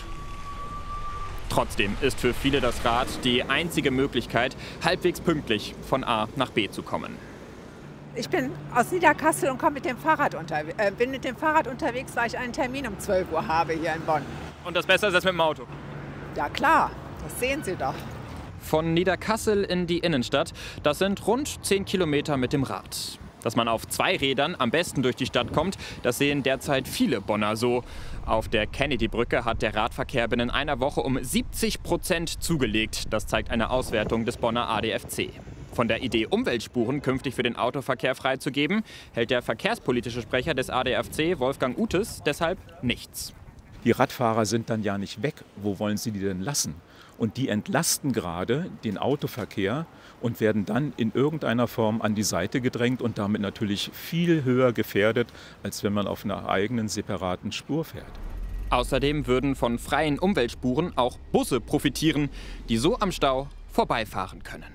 Trotzdem ist für viele das Rad die einzige Möglichkeit, halbwegs pünktlich von A nach B zu kommen. Ich bin aus Niederkassel und bin mit dem Fahrrad unterwegs, weil ich einen Termin um 12 Uhr habe hier in Bonn. Und das Beste ist das mit dem Auto? Ja klar, das sehen Sie doch. Von Niederkassel in die Innenstadt, das sind rund 10 Kilometer mit dem Rad. Dass man auf 2 Rädern am besten durch die Stadt kommt, das sehen derzeit viele Bonner so. Auf der Kennedy-Brücke hat der Radverkehr binnen einer Woche um 70% zugelegt. Das zeigt eine Auswertung des Bonner ADFC. Von der Idee, Umweltspuren künftig für den Autoverkehr freizugeben, hält der verkehrspolitische Sprecher des ADFC, Wolfgang Utes, deshalb nichts. Die Radfahrer sind dann ja nicht weg. Wo wollen sie die denn lassen? Und die entlasten gerade den Autoverkehr und werden dann in irgendeiner Form an die Seite gedrängt und damit natürlich viel höher gefährdet, als wenn man auf einer eigenen separaten Spur fährt. Außerdem würden von freien Umweltspuren auch Busse profitieren, die so am Stau vorbeifahren können.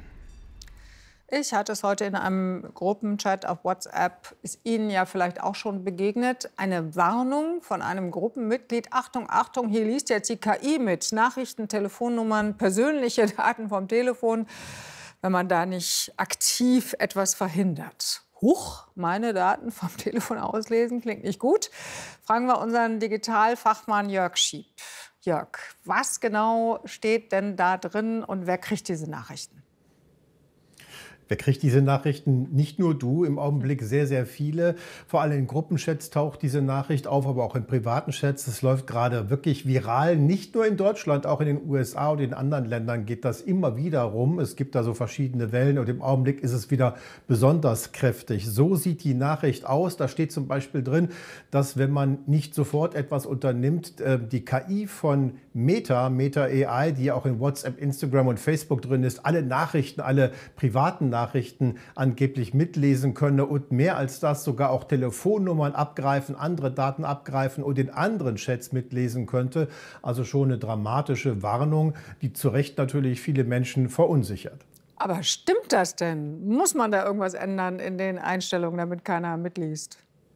Ich hatte es heute in einem Gruppenchat auf WhatsApp, ist Ihnen ja vielleicht auch schon begegnet, eine Warnung von einem Gruppenmitglied. Achtung, Achtung, hier liest jetzt die KI mit. Nachrichten, Telefonnummern, persönliche Daten vom Telefon, wenn man da nicht aktiv etwas verhindert. Huch, meine Daten vom Telefon auslesen, klingt nicht gut. Fragen wir unseren Digitalfachmann Jörg Schieb. Jörg, was genau steht denn da drin und wer kriegt diese Nachrichten? Wer kriegt diese Nachrichten? Nicht nur du, im Augenblick sehr, sehr viele. Vor allem in Gruppenchats taucht diese Nachricht auf, aber auch in privaten Chats. Es läuft gerade wirklich viral. Nicht nur in Deutschland, auch in den USA und in anderen Ländern geht das immer wieder rum. Es gibt da so verschiedene Wellen und im Augenblick ist es wieder besonders kräftig. So sieht die Nachricht aus. Da steht zum Beispiel drin, dass wenn man nicht sofort etwas unternimmt, die KI von Meta AI, die auch in WhatsApp, Instagram und Facebook drin ist, alle Nachrichten, alle privaten Nachrichten Nachrichten angeblich mitlesen könne und mehr als das sogar auch Telefonnummern abgreifen, andere Daten abgreifen und in anderen Chats mitlesen könnte. Also schon eine dramatische Warnung, die zu Recht natürlich viele Menschen verunsichert. Aber stimmt das denn? Muss man da irgendwas ändern in den Einstellungen, damit keiner mitliest?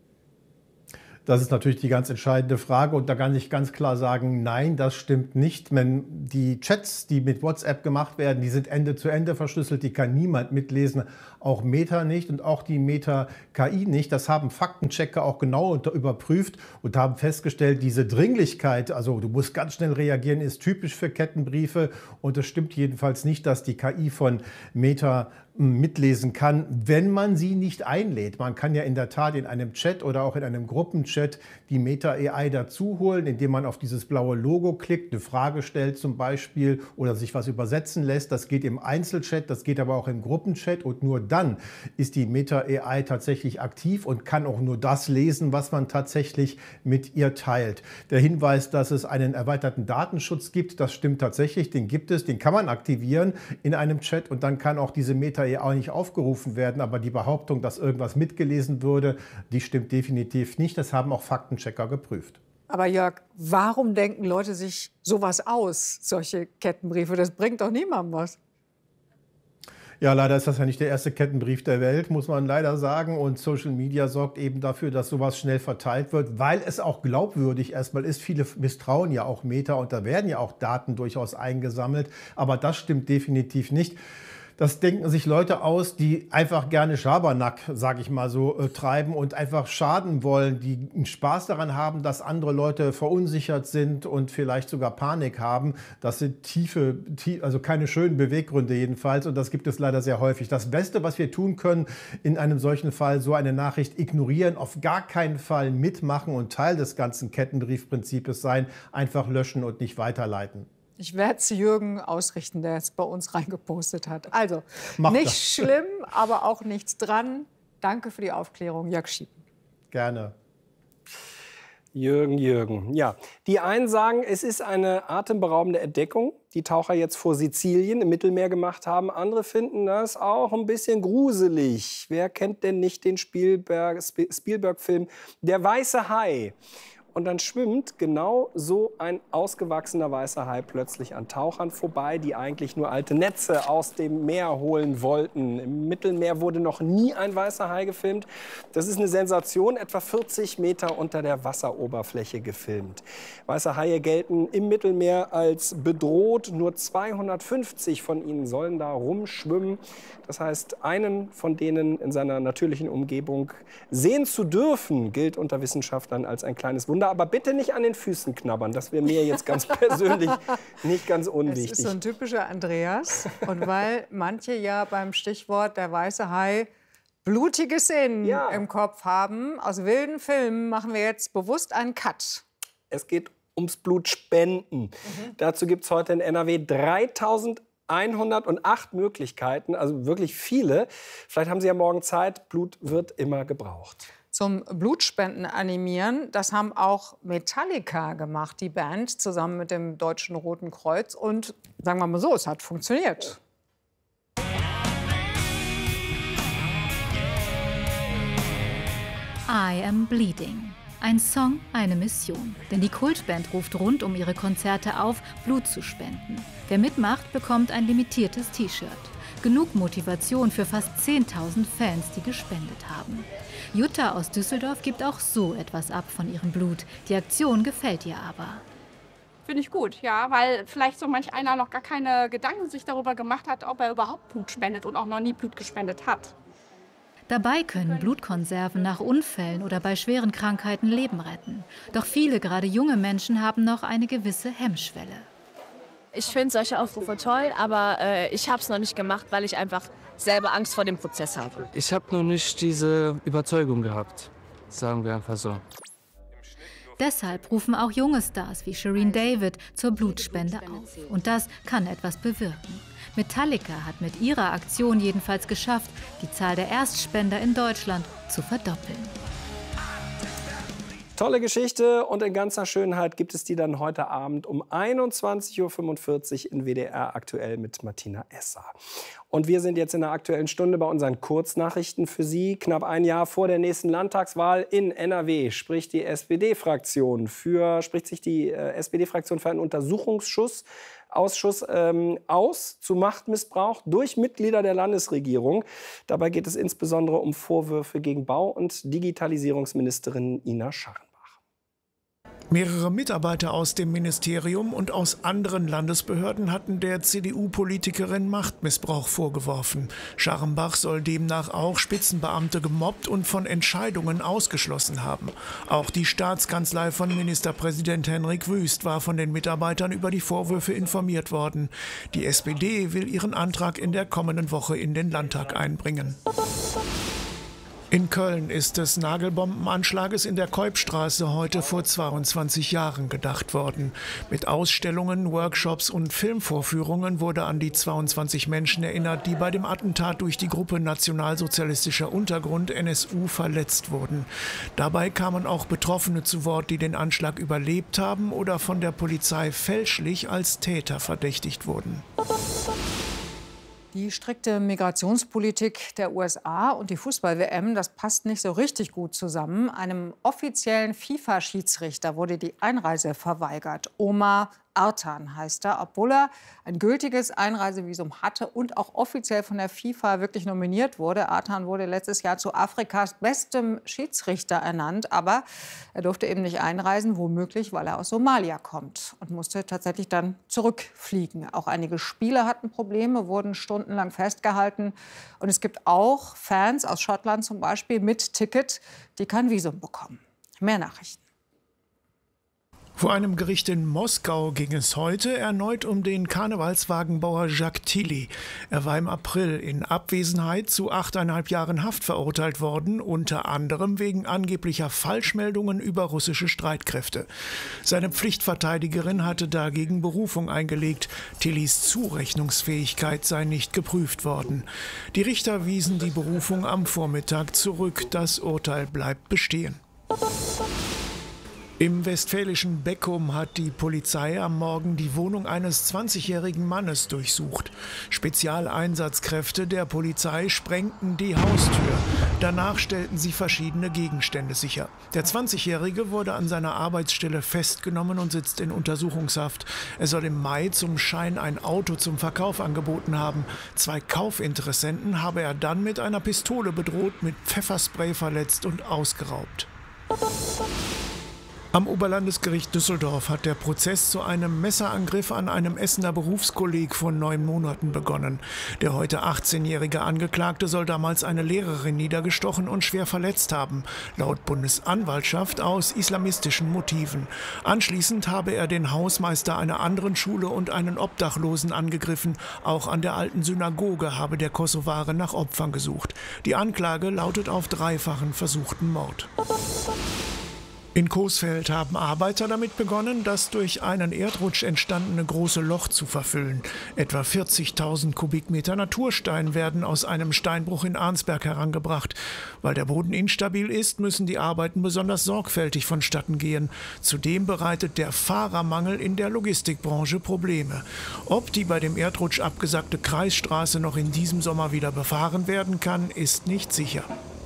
Das ist natürlich die ganz entscheidende Frage und da kann ich ganz klar sagen, nein, das stimmt nicht. Wenn die Chats, die mit WhatsApp gemacht werden, die sind Ende zu Ende verschlüsselt, die kann niemand mitlesen, auch Meta nicht und auch die Meta-KI nicht. Das haben Faktenchecker auch genau überprüft und haben festgestellt, diese Dringlichkeit, also du musst ganz schnell reagieren, ist typisch für Kettenbriefe und es stimmt jedenfalls nicht, dass die KI von Meta mitlesen kann, wenn man sie nicht einlädt. Man kann ja in der Tat in einem Chat oder auch in einem Gruppenchat die Meta-AI dazu holen, indem man auf dieses blaue Logo klickt, eine Frage stellt zum Beispiel oder sich was übersetzen lässt. Das geht im Einzelchat, das geht aber auch im Gruppenchat und nur dann ist die Meta-AI tatsächlich aktiv und kann auch nur das lesen, was man tatsächlich mit ihr teilt. Der Hinweis, dass es einen erweiterten Datenschutz gibt, das stimmt tatsächlich, den gibt es, den kann man aktivieren in einem Chat und dann kann auch diese Meta-AI auch nicht aufgerufen werden, aber die Behauptung, dass irgendwas mitgelesen würde, die stimmt definitiv nicht. Das haben auch Faktenchecker geprüft. Aber Jörg, warum denken Leute sich sowas aus, solche Kettenbriefe? Das bringt doch niemandem was. Ja, leider ist das ja nicht der erste Kettenbrief der Welt, muss man leider sagen. Und Social Media sorgt eben dafür, dass sowas schnell verteilt wird, weil es auch glaubwürdig erstmal ist. Viele misstrauen ja auch Meta und da werden ja auch Daten durchaus eingesammelt. Aber das stimmt definitiv nicht. Das denken sich Leute aus, die einfach gerne Schabernack, sage ich mal so, treiben und einfach schaden wollen, die einen Spaß daran haben, dass andere Leute verunsichert sind und vielleicht sogar Panik haben. Das sind also keine schönen Beweggründe jedenfalls und das gibt es leider sehr häufig. Das Beste, was wir tun können in einem solchen Fall, so eine Nachricht ignorieren, auf gar keinen Fall mitmachen und Teil des ganzen Kettenbriefprinzips sein, einfach löschen und nicht weiterleiten. Ich werde es Jürgen ausrichten, der es bei uns reingepostet hat. Also, Mach nicht das. schlimm, aber auch nichts dran. Danke für die Aufklärung, Jörg Schiepen. Gerne. Jürgen. Ja, die einen sagen, es ist eine atemberaubende Entdeckung, die Taucher jetzt vor Sizilien im Mittelmeer gemacht haben. Andere finden das auch ein bisschen gruselig. Wer kennt denn nicht den Spielberg-Film Der weiße Hai? Und dann schwimmt genau so ein ausgewachsener weißer Hai plötzlich an Tauchern vorbei, die eigentlich nur alte Netze aus dem Meer holen wollten. Im Mittelmeer wurde noch nie ein weißer Hai gefilmt. Das ist eine Sensation, etwa 40 Meter unter der Wasseroberfläche gefilmt. Weiße Haie gelten im Mittelmeer als bedroht. Nur 250 von ihnen sollen da rumschwimmen. Das heißt, einen von denen in seiner natürlichen Umgebung sehen zu dürfen, gilt unter Wissenschaftlern als ein kleines Wunder. Aber bitte nicht an den Füßen knabbern. Das wäre mir jetzt ganz persönlich nicht ganz unwichtig. Das ist so ein typischer Andreas. Und weil manche ja beim Stichwort der weiße Hai blutige Szenen im Kopf haben, aus wilden Filmen machen wir jetzt bewusst einen Cut. Es geht ums Blutspenden. Dazu gibt es heute in NRW 3108 Möglichkeiten, also wirklich viele. Vielleicht haben Sie ja morgen Zeit. Blut wird immer gebraucht. Zum Blutspenden animieren, das haben auch Metallica gemacht, die Band, zusammen mit dem Deutschen Roten Kreuz. Und sagen wir mal so, es hat funktioniert. I Am Bleeding. Ein Song, eine Mission. Denn die Kultband ruft rund um ihre Konzerte auf, Blut zu spenden. Wer mitmacht, bekommt ein limitiertes T-Shirt. Genug Motivation für fast 10.000 Fans, die gespendet haben. Jutta aus Düsseldorf gibt auch so etwas ab von ihrem Blut. Die Aktion gefällt ihr aber. Finde ich gut, ja, weil vielleicht so manch einer noch gar keine Gedanken sich darüber gemacht hat, ob er überhaupt Blut spendet und auch noch nie Blut gespendet hat. Dabei können Blutkonserven nach Unfällen oder bei schweren Krankheiten Leben retten. Doch viele, gerade junge Menschen, haben noch eine gewisse Hemmschwelle. Ich finde solche Aufrufe toll, aber ich habe es noch nicht gemacht, weil ich einfach selber Angst vor dem Prozess habe. Ich habe noch nicht diese Überzeugung gehabt, sagen wir einfach so. Deshalb rufen auch junge Stars wie Shireen David zur Blutspende auf. Und das kann etwas bewirken. Metallica hat mit ihrer Aktion jedenfalls geschafft, die Zahl der Erstspender in Deutschland zu verdoppeln. Tolle Geschichte und in ganzer Schönheit gibt es die dann heute Abend um 21:45 Uhr in WDR aktuell mit Martina Esser. Und wir sind jetzt in der Aktuellen Stunde bei unseren Kurznachrichten für Sie. Knapp ein Jahr vor der nächsten Landtagswahl in NRW spricht sich die SPD-Fraktion für einen Untersuchungsausschuss aus zu Machtmissbrauch durch Mitglieder der Landesregierung. Dabei geht es insbesondere um Vorwürfe gegen Bau- und Digitalisierungsministerin Ina Scharrenbach. Mehrere Mitarbeiter aus dem Ministerium und aus anderen Landesbehörden hatten der CDU-Politikerin Machtmissbrauch vorgeworfen. Scharrenbach soll demnach auch Spitzenbeamte gemobbt und von Entscheidungen ausgeschlossen haben. Auch die Staatskanzlei von Ministerpräsident Henrik Wüst war von den Mitarbeitern über die Vorwürfe informiert worden. Die SPD will ihren Antrag in der kommenden Woche in den Landtag einbringen. In Köln ist des Nagelbombenanschlages in der Keupstraße heute vor 22 Jahren gedacht worden. Mit Ausstellungen, Workshops und Filmvorführungen wurde an die 22 Menschen erinnert, die bei dem Attentat durch die Gruppe Nationalsozialistischer Untergrund NSU verletzt wurden. Dabei kamen auch Betroffene zu Wort, die den Anschlag überlebt haben oder von der Polizei fälschlich als Täter verdächtigt wurden. Die strikte Migrationspolitik der USA und die Fußball-WM, das passt nicht so richtig gut zusammen. Einem offiziellen FIFA-Schiedsrichter wurde die Einreise verweigert. Omar Artan heißt er, obwohl er ein gültiges Einreisevisum hatte und auch offiziell von der FIFA wirklich nominiert wurde. Artan wurde letztes Jahr zu Afrikas bestem Schiedsrichter ernannt, aber er durfte eben nicht einreisen, womöglich, weil er aus Somalia kommt und musste tatsächlich dann zurückfliegen. Auch einige Spieler hatten Probleme, wurden stundenlang festgehalten. Und es gibt auch Fans aus Schottland zum Beispiel mit Ticket, die kein Visum bekommen. Mehr Nachrichten. Vor einem Gericht in Moskau ging es heute erneut um den Karnevalswagenbauer Jacques Tilly. Er war im April in Abwesenheit zu 8,5 Jahren Haft verurteilt worden, unter anderem wegen angeblicher Falschmeldungen über russische Streitkräfte. Seine Pflichtverteidigerin hatte dagegen Berufung eingelegt. Tillys Zurechnungsfähigkeit sei nicht geprüft worden. Die Richter wiesen die Berufung am Vormittag zurück. Das Urteil bleibt bestehen. Im westfälischen Beckum hat die Polizei am Morgen die Wohnung eines 20-jährigen Mannes durchsucht. Spezialeinsatzkräfte der Polizei sprengten die Haustür. Danach stellten sie verschiedene Gegenstände sicher. Der 20-Jährige wurde an seiner Arbeitsstelle festgenommen und sitzt in Untersuchungshaft. Er soll im Mai zum Schein ein Auto zum Verkauf angeboten haben. 2 Kaufinteressenten habe er dann mit einer Pistole bedroht, mit Pfefferspray verletzt und ausgeraubt. Am Oberlandesgericht Düsseldorf hat der Prozess zu einem Messerangriff an einem Essener Berufskolleg vor 9 Monaten begonnen. Der heute 18-jährige Angeklagte soll damals eine Lehrerin niedergestochen und schwer verletzt haben, laut Bundesanwaltschaft aus islamistischen Motiven. Anschließend habe er den Hausmeister einer anderen Schule und einen Obdachlosen angegriffen. Auch an der alten Synagoge habe der Kosovare nach Opfern gesucht. Die Anklage lautet auf 3-fachen versuchten Mord. In Coesfeld haben Arbeiter damit begonnen, das durch einen Erdrutsch entstandene große Loch zu verfüllen. Etwa 40.000 Kubikmeter Naturstein werden aus einem Steinbruch in Arnsberg herangebracht. Weil der Boden instabil ist, müssen die Arbeiten besonders sorgfältig vonstatten gehen. Zudem bereitet der Fahrermangel in der Logistikbranche Probleme. Ob die bei dem Erdrutsch abgesackte Kreisstraße noch in diesem Sommer wieder befahren werden kann, ist nicht sicher.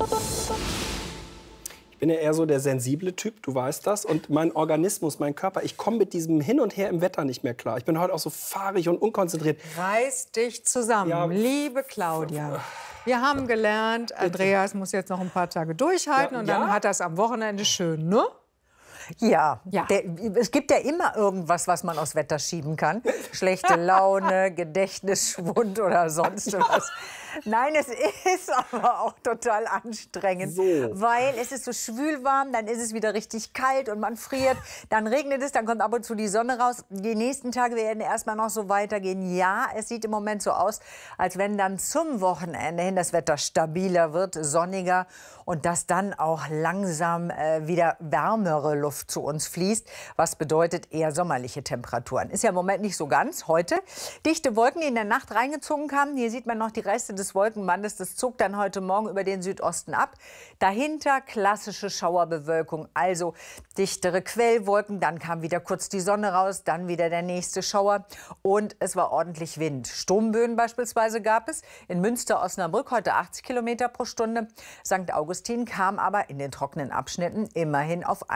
Ich bin ja eher so der sensible Typ, du weißt das. Und mein Organismus, mein Körper, ich komme mit diesem Hin und Her im Wetter nicht mehr klar. Ich bin heute auch so fahrig und unkonzentriert. Reiß dich zusammen, ja. Liebe Claudia. Wir haben gelernt, Andreas muss jetzt noch ein paar Tage durchhalten und dann hat er es am Wochenende schön, ne? Ja, es gibt ja immer irgendwas, was man aufs Wetter schieben kann. Schlechte Laune, Gedächtnisschwund oder sonst was. Nein, es ist aber auch total anstrengend, weil es ist so schwülwarm, dann ist es wieder richtig kalt und man friert, dann regnet es, dann kommt ab und zu die Sonne raus. Die nächsten Tage werden erstmal noch so weitergehen. Ja, es sieht im Moment so aus, als wenn dann zum Wochenende hin das Wetter stabiler wird, sonniger und dass dann auch langsam wieder wärmere Luft Luft zu uns fließt, was bedeutet eher sommerliche Temperaturen. Ist ja im Moment nicht so ganz. Heute dichte Wolken, die in der Nacht reingezogen kamen. Hier sieht man noch die Reste des Wolkenbandes. Das zog dann heute Morgen über den Südosten ab. Dahinter klassische Schauerbewölkung, also dichtere Quellwolken. Dann kam wieder kurz die Sonne raus, dann wieder der nächste Schauer. Und es war ordentlich Wind. Sturmböen beispielsweise gab es. In Münster-Osnabrück heute 80 Kilometer pro Stunde. St. Augustin kam aber in den trockenen Abschnitten immerhin auf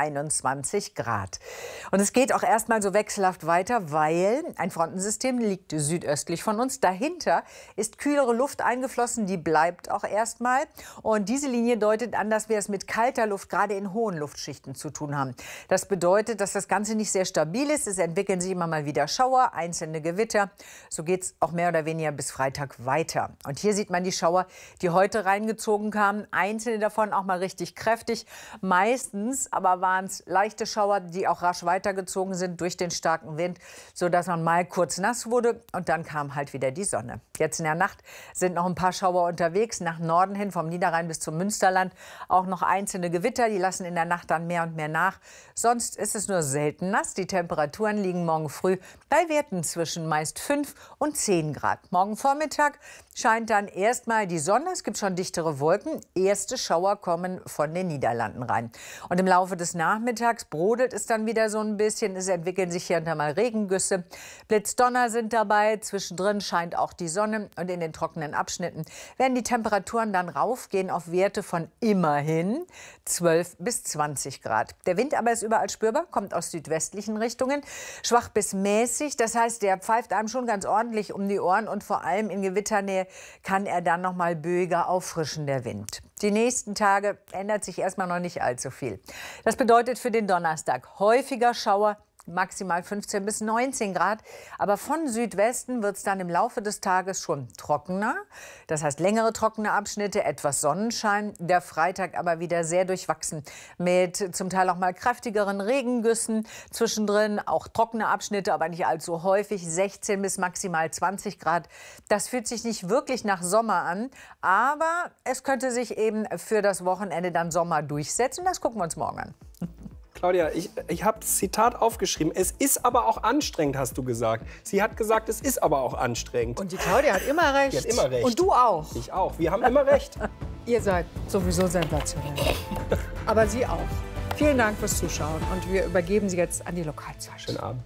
21 Grad. Und es geht auch erstmal so wechselhaft weiter, weil ein Frontensystem liegt südöstlich von uns. Dahinter ist kühlere Luft eingeflossen, die bleibt auch erstmal. Und diese Linie deutet an, dass wir es mit kalter Luft, gerade in hohen Luftschichten, zu tun haben. Das bedeutet, dass das Ganze nicht sehr stabil ist. Es entwickeln sich immer mal wieder Schauer, einzelne Gewitter. So geht es auch mehr oder weniger bis Freitag weiter. Und hier sieht man die Schauer, die heute reingezogen kamen. Einzelne davon auch mal richtig kräftig. Meistens aber waren es leichte Schauer, die auch rasch weitergezogen sind durch den starken Wind, sodass man mal kurz nass wurde und dann kam halt wieder die Sonne. Jetzt in der Nacht sind noch ein paar Schauer unterwegs, nach Norden hin, vom Niederrhein bis zum Münsterland. Auch noch einzelne Gewitter, die lassen in der Nacht dann mehr und mehr nach. Sonst ist es nur selten nass. Die Temperaturen liegen morgen früh bei Werten zwischen meist 5 und 10 Grad. Morgen Vormittag scheint dann erstmal die Sonne. Es gibt schon dichtere Wolken. Erste Schauer kommen von den Niederlanden rein. Und im Laufe des Nachmittags brodelt es dann wieder so ein bisschen. Es entwickeln sich hier und da mal Regengüsse. Blitzdonner sind dabei. Zwischendrin scheint auch die Sonne. Und in den trockenen Abschnitten werden die Temperaturen dann raufgehen auf Werte von immerhin 12 bis 20 Grad. Der Wind aber ist überall spürbar, kommt aus südwestlichen Richtungen. Schwach bis mäßig. Das heißt, der pfeift einem schon ganz ordentlich um die Ohren. Und vor allem in Gewitternähe kann er dann noch mal böiger auffrischen, der Wind. Die nächsten Tage ändert sich erstmal noch nicht allzu viel. Das bedeutet für den Donnerstag häufiger Schauer, maximal 15 bis 19 Grad. Aber von Südwesten wird es dann im Laufe des Tages schon trockener. Das heißt längere trockene Abschnitte, etwas Sonnenschein. Der Freitag aber wieder sehr durchwachsen mit zum Teil auch mal kräftigeren Regengüssen. Zwischendrin auch trockene Abschnitte, aber nicht allzu häufig. 16 bis maximal 20 Grad. Das fühlt sich nicht wirklich nach Sommer an. Aber es könnte sich eben für das Wochenende dann Sommer durchsetzen. Das gucken wir uns morgen an. Claudia, ich habe das Zitat aufgeschrieben. Es ist aber auch anstrengend, hast du gesagt. Sie hat gesagt, es ist aber auch anstrengend. Und die Claudia hat immer recht. Die hat immer recht. Und du auch. Ich auch. Wir haben immer recht. Ihr seid sowieso sensationell. Aber Sie auch. Vielen Dank fürs Zuschauen. Und wir übergeben Sie jetzt an die Lokalzeit. Schönen Abend.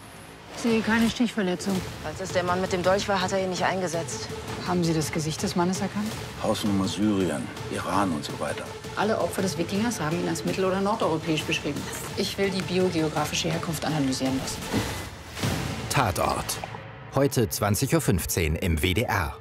Ich sehe keine Stichverletzung. Als es der Mann mit dem Dolch war, hat er ihn nicht eingesetzt. Haben Sie das Gesicht des Mannes erkannt? Hausnummer Syrien, Iran und so weiter. Alle Opfer des Wikingers haben ihn als mittel- oder nordeuropäisch beschrieben. Ich will die biogeografische Herkunft analysieren lassen. Tatort. Heute 20:15 Uhr im WDR.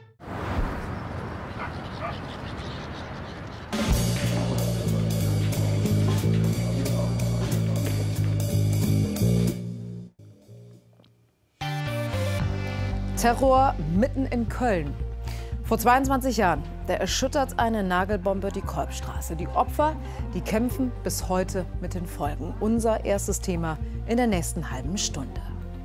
Terror mitten in Köln. Vor 22 Jahren, da erschüttert eine Nagelbombe die Kolbstraße. Die Opfer, die kämpfen bis heute mit den Folgen. Unser erstes Thema in der nächsten halben Stunde.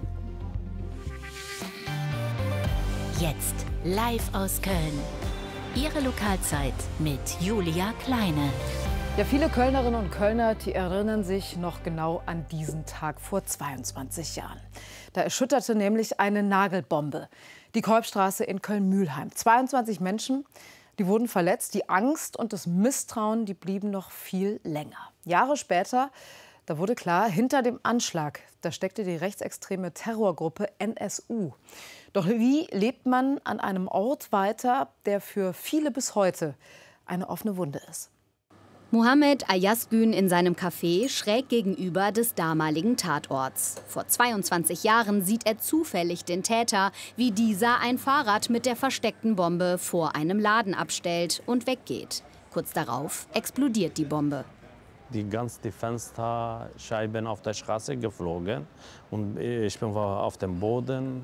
Jetzt live aus Köln. Ihre Lokalzeit mit Julia Kleine. Ja, viele Kölnerinnen und Kölner, die erinnern sich noch genau an diesen Tag vor 22 Jahren. Da erschütterte nämlich eine Nagelbombe die Kolbstraße in Köln-Mülheim. 22 Menschen, die wurden verletzt. Die Angst und das Misstrauen, die blieben noch viel länger. Jahre später, da wurde klar, hinter dem Anschlag, da steckte die rechtsextreme Terrorgruppe NSU. Doch wie lebt man an einem Ort weiter, der für viele bis heute eine offene Wunde ist? Mohammed Ayazgün in seinem Café schräg gegenüber des damaligen Tatorts. Vor 22 Jahren sieht er zufällig den Täter, wie dieser ein Fahrrad mit der versteckten Bombe vor einem Laden abstellt und weggeht. Kurz darauf explodiert die Bombe. Die ganzen Fensterscheiben auf der Straße geflogen und ich bin auf dem Boden.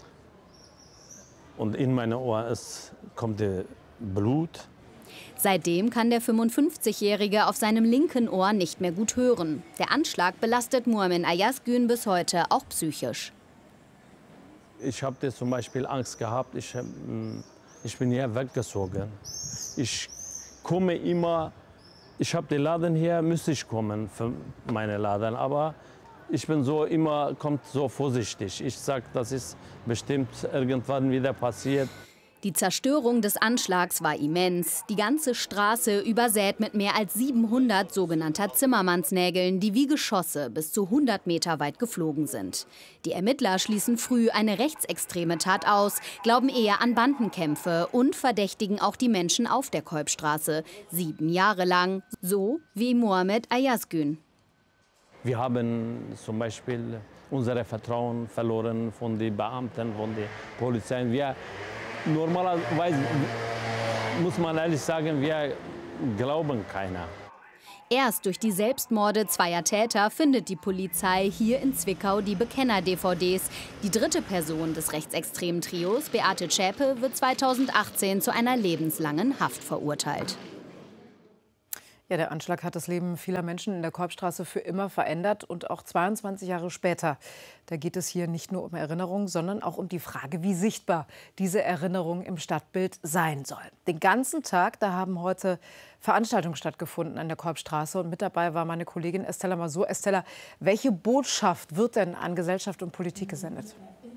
Und in meine Ohren kommt Blut. Seitdem kann der 55-Jährige auf seinem linken Ohr nicht mehr gut hören. Der Anschlag belastet Mohammed Ayazgün bis heute auch psychisch. Ich habe zum Beispiel Angst gehabt. Ich bin hier weggezogen. Ich komme immer Ich habe den Laden hier, müsste ich kommen für meine Laden, aber ich bin so immer, kommt so vorsichtig. Ich sage, das ist bestimmt irgendwann wieder passiert. Die Zerstörung des Anschlags war immens. Die ganze Straße übersät mit mehr als 700 sogenannter Zimmermannsnägeln, die wie Geschosse bis zu 100 Meter weit geflogen sind. Die Ermittler schließen früh eine rechtsextreme Tat aus, glauben eher an Bandenkämpfe und verdächtigen auch die Menschen auf der Kolbstraße. 7 Jahre lang, so wie Mohamed Ayazgün. Wir haben zum Beispiel unser Vertrauen verloren von den Beamten, von der Polizei. Normalerweise muss man ehrlich sagen, wir glauben keiner. Erst durch die Selbstmorde zweier Täter findet die Polizei hier in Zwickau die Bekenner-DVDs. Die dritte Person des rechtsextremen Trios, Beate Zschäpe, wird 2018 zu einer lebenslangen Haft verurteilt. Ja, der Anschlag hat das Leben vieler Menschen in der Kolbstraße für immer verändert. Und auch 22 Jahre später, da geht es hier nicht nur um Erinnerung, sondern auch um die Frage, wie sichtbar diese Erinnerung im Stadtbild sein soll. Den ganzen Tag, da haben heute Veranstaltungen stattgefunden an der Kolbstraße. Und mit dabei war meine Kollegin Estella Masur. Estella, welche Botschaft wird denn an Gesellschaft und Politik gesendet?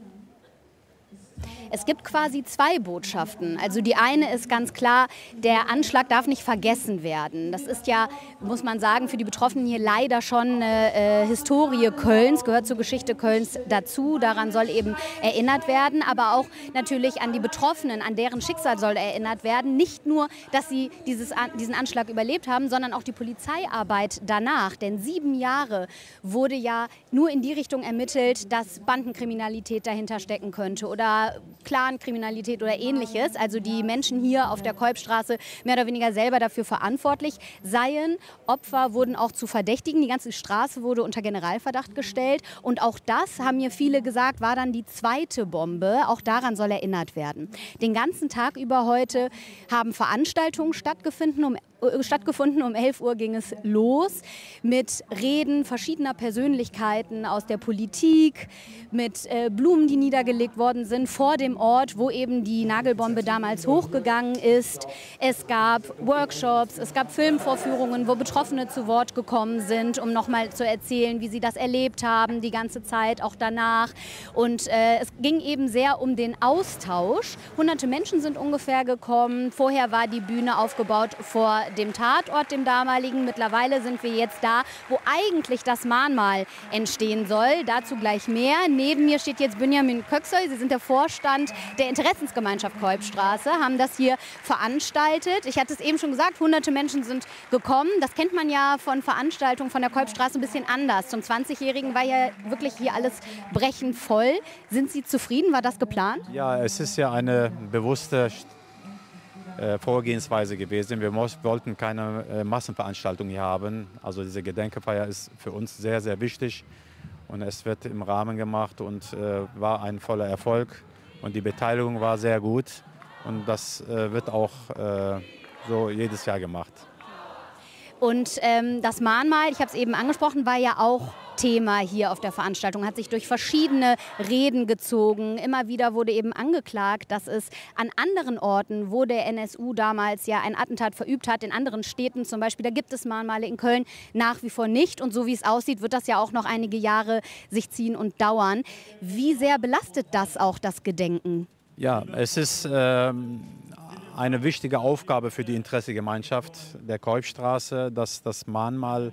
Es gibt quasi zwei Botschaften. Also die eine ist ganz klar, der Anschlag darf nicht vergessen werden. Das ist ja, muss man sagen, für die Betroffenen hier leider schon Historie Kölns, gehört zur Geschichte Kölns dazu. Daran soll eben erinnert werden, aber auch natürlich an die Betroffenen, an deren Schicksal soll erinnert werden. Nicht nur, dass sie diesen Anschlag überlebt haben, sondern auch die Polizeiarbeit danach. Denn 7 Jahre wurde ja nur in die Richtung ermittelt, dass Bandenkriminalität dahinter stecken könnte oder Clankriminalität oder Ähnliches. Also die Menschen hier auf der Kolbstraße mehr oder weniger selber dafür verantwortlich seien. Opfer wurden auch zu Verdächtigen. Die ganze Straße wurde unter Generalverdacht gestellt. Und auch das, haben mir viele gesagt, war dann die zweite Bombe. Auch daran soll erinnert werden. Den ganzen Tag über heute haben Veranstaltungen stattgefunden. Um 11 Uhr ging es los mit Reden verschiedener Persönlichkeiten aus der Politik, mit Blumen, die niedergelegt worden sind vor dem Ort, wo eben die Nagelbombe damals hochgegangen ist. Es gab Workshops, es gab Filmvorführungen, wo Betroffene zu Wort gekommen sind, um nochmal zu erzählen, wie sie das erlebt haben, die ganze Zeit, auch danach. Und es ging eben sehr um den Austausch. Hunderte Menschen sind ungefähr gekommen. Vorher war die Bühne aufgebaut vor dem Tatort, dem damaligen. Mittlerweile sind wir jetzt da, wo eigentlich das Mahnmal entstehen soll. Dazu gleich mehr. Neben mir steht jetzt Benjamin Köksoy. Sie sind der Vorstand der Interessensgemeinschaft Kolbstraße, haben das hier veranstaltet. Ich hatte es eben schon gesagt, hunderte Menschen sind gekommen. Das kennt man ja von Veranstaltungen von der Kolbstraße ein bisschen anders. Zum 20-Jährigen war ja wirklich hier alles brechend voll. Sind Sie zufrieden? War das geplant? Ja, es ist ja eine bewusste Vorgehensweise gewesen. Wir wollten keine Massenveranstaltung hier haben. Also diese Gedenkfeier ist für uns sehr, sehr wichtig. Und es wird im Rahmen gemacht und war ein voller Erfolg. Und die Beteiligung war sehr gut. Und das wird auch so jedes Jahr gemacht. Und das Mahnmal, ich habe es eben angesprochen, war ja auch Thema hier auf der Veranstaltung, hat sich durch verschiedene Reden gezogen. Immer wieder wurde eben angeklagt, dass es an anderen Orten, wo der NSU damals ja ein Attentat verübt hat, in anderen Städten zum Beispiel, da gibt es Mahnmale, in Köln nach wie vor nicht. Und so wie es aussieht, wird das ja auch noch einige Jahre sich ziehen und dauern. Wie sehr belastet das auch das Gedenken? Ja, es ist eine wichtige Aufgabe für die Interessengemeinschaft der Kolbstraße, dass das Mahnmal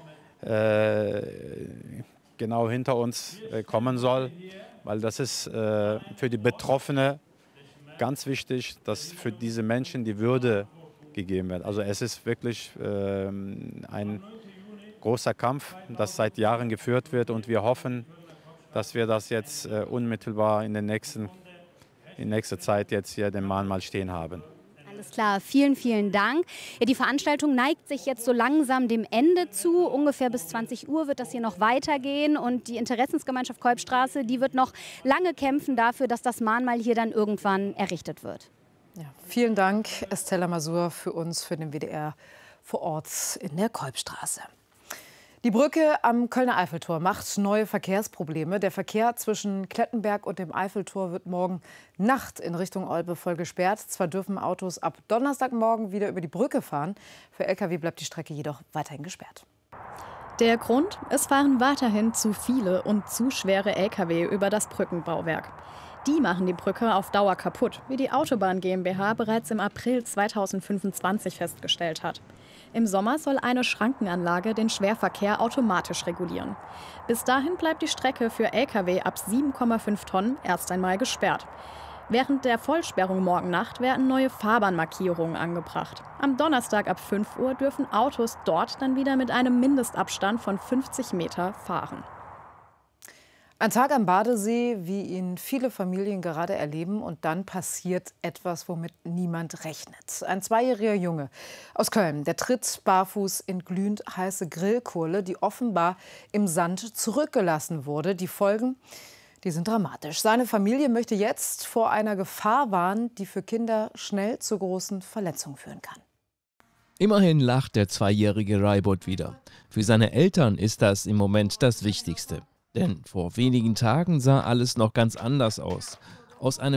genau hinter uns kommen soll, weil das ist für die Betroffenen ganz wichtig, dass für diese Menschen die Würde gegeben wird. Also es ist wirklich ein großer Kampf, das seit Jahren geführt wird und wir hoffen, dass wir das jetzt unmittelbar in nächster Zeit jetzt hier den Mahnmal stehen haben. Alles klar, vielen, vielen Dank. Ja, die Veranstaltung neigt sich jetzt so langsam dem Ende zu. Ungefähr bis 20 Uhr wird das hier noch weitergehen. Und die Interessensgemeinschaft Kolbstraße, die wird noch lange kämpfen dafür, dass das Mahnmal hier dann irgendwann errichtet wird. Ja, vielen Dank, Estella Masur, für uns, für den WDR vor Ort in der Kolbstraße. Die Brücke am Kölner Eiffeltor macht neue Verkehrsprobleme. Der Verkehr zwischen Klettenberg und dem Eiffeltor wird morgen Nacht in Richtung Olpe voll gesperrt. Zwar dürfen Autos ab Donnerstagmorgen wieder über die Brücke fahren. Für Lkw bleibt die Strecke jedoch weiterhin gesperrt. Der Grund? Es fahren weiterhin zu viele und zu schwere Lkw über das Brückenbauwerk. Die machen die Brücke auf Dauer kaputt, wie die Autobahn GmbH bereits im April 2025 festgestellt hat. Im Sommer soll eine Schrankenanlage den Schwerverkehr automatisch regulieren. Bis dahin bleibt die Strecke für Lkw ab 7,5 Tonnen erst einmal gesperrt. Während der Vollsperrung morgen Nacht werden neue Fahrbahnmarkierungen angebracht. Am Donnerstag ab 5 Uhr dürfen Autos dort dann wieder mit einem Mindestabstand von 50 Meter fahren. Ein Tag am Badesee, wie ihn viele Familien gerade erleben, und dann passiert etwas, womit niemand rechnet. Ein 2-jähriger Junge aus Köln, der tritt barfuß in glühend heiße Grillkohle, die offenbar im Sand zurückgelassen wurde. Die Folgen, die sind dramatisch. Seine Familie möchte jetzt vor einer Gefahr warnen, die für Kinder schnell zu großen Verletzungen führen kann. Immerhin lacht der 2-jährige Raibot wieder. Für seine Eltern ist das im Moment das Wichtigste. Denn vor wenigen Tagen sah alles noch ganz anders aus. Aus einem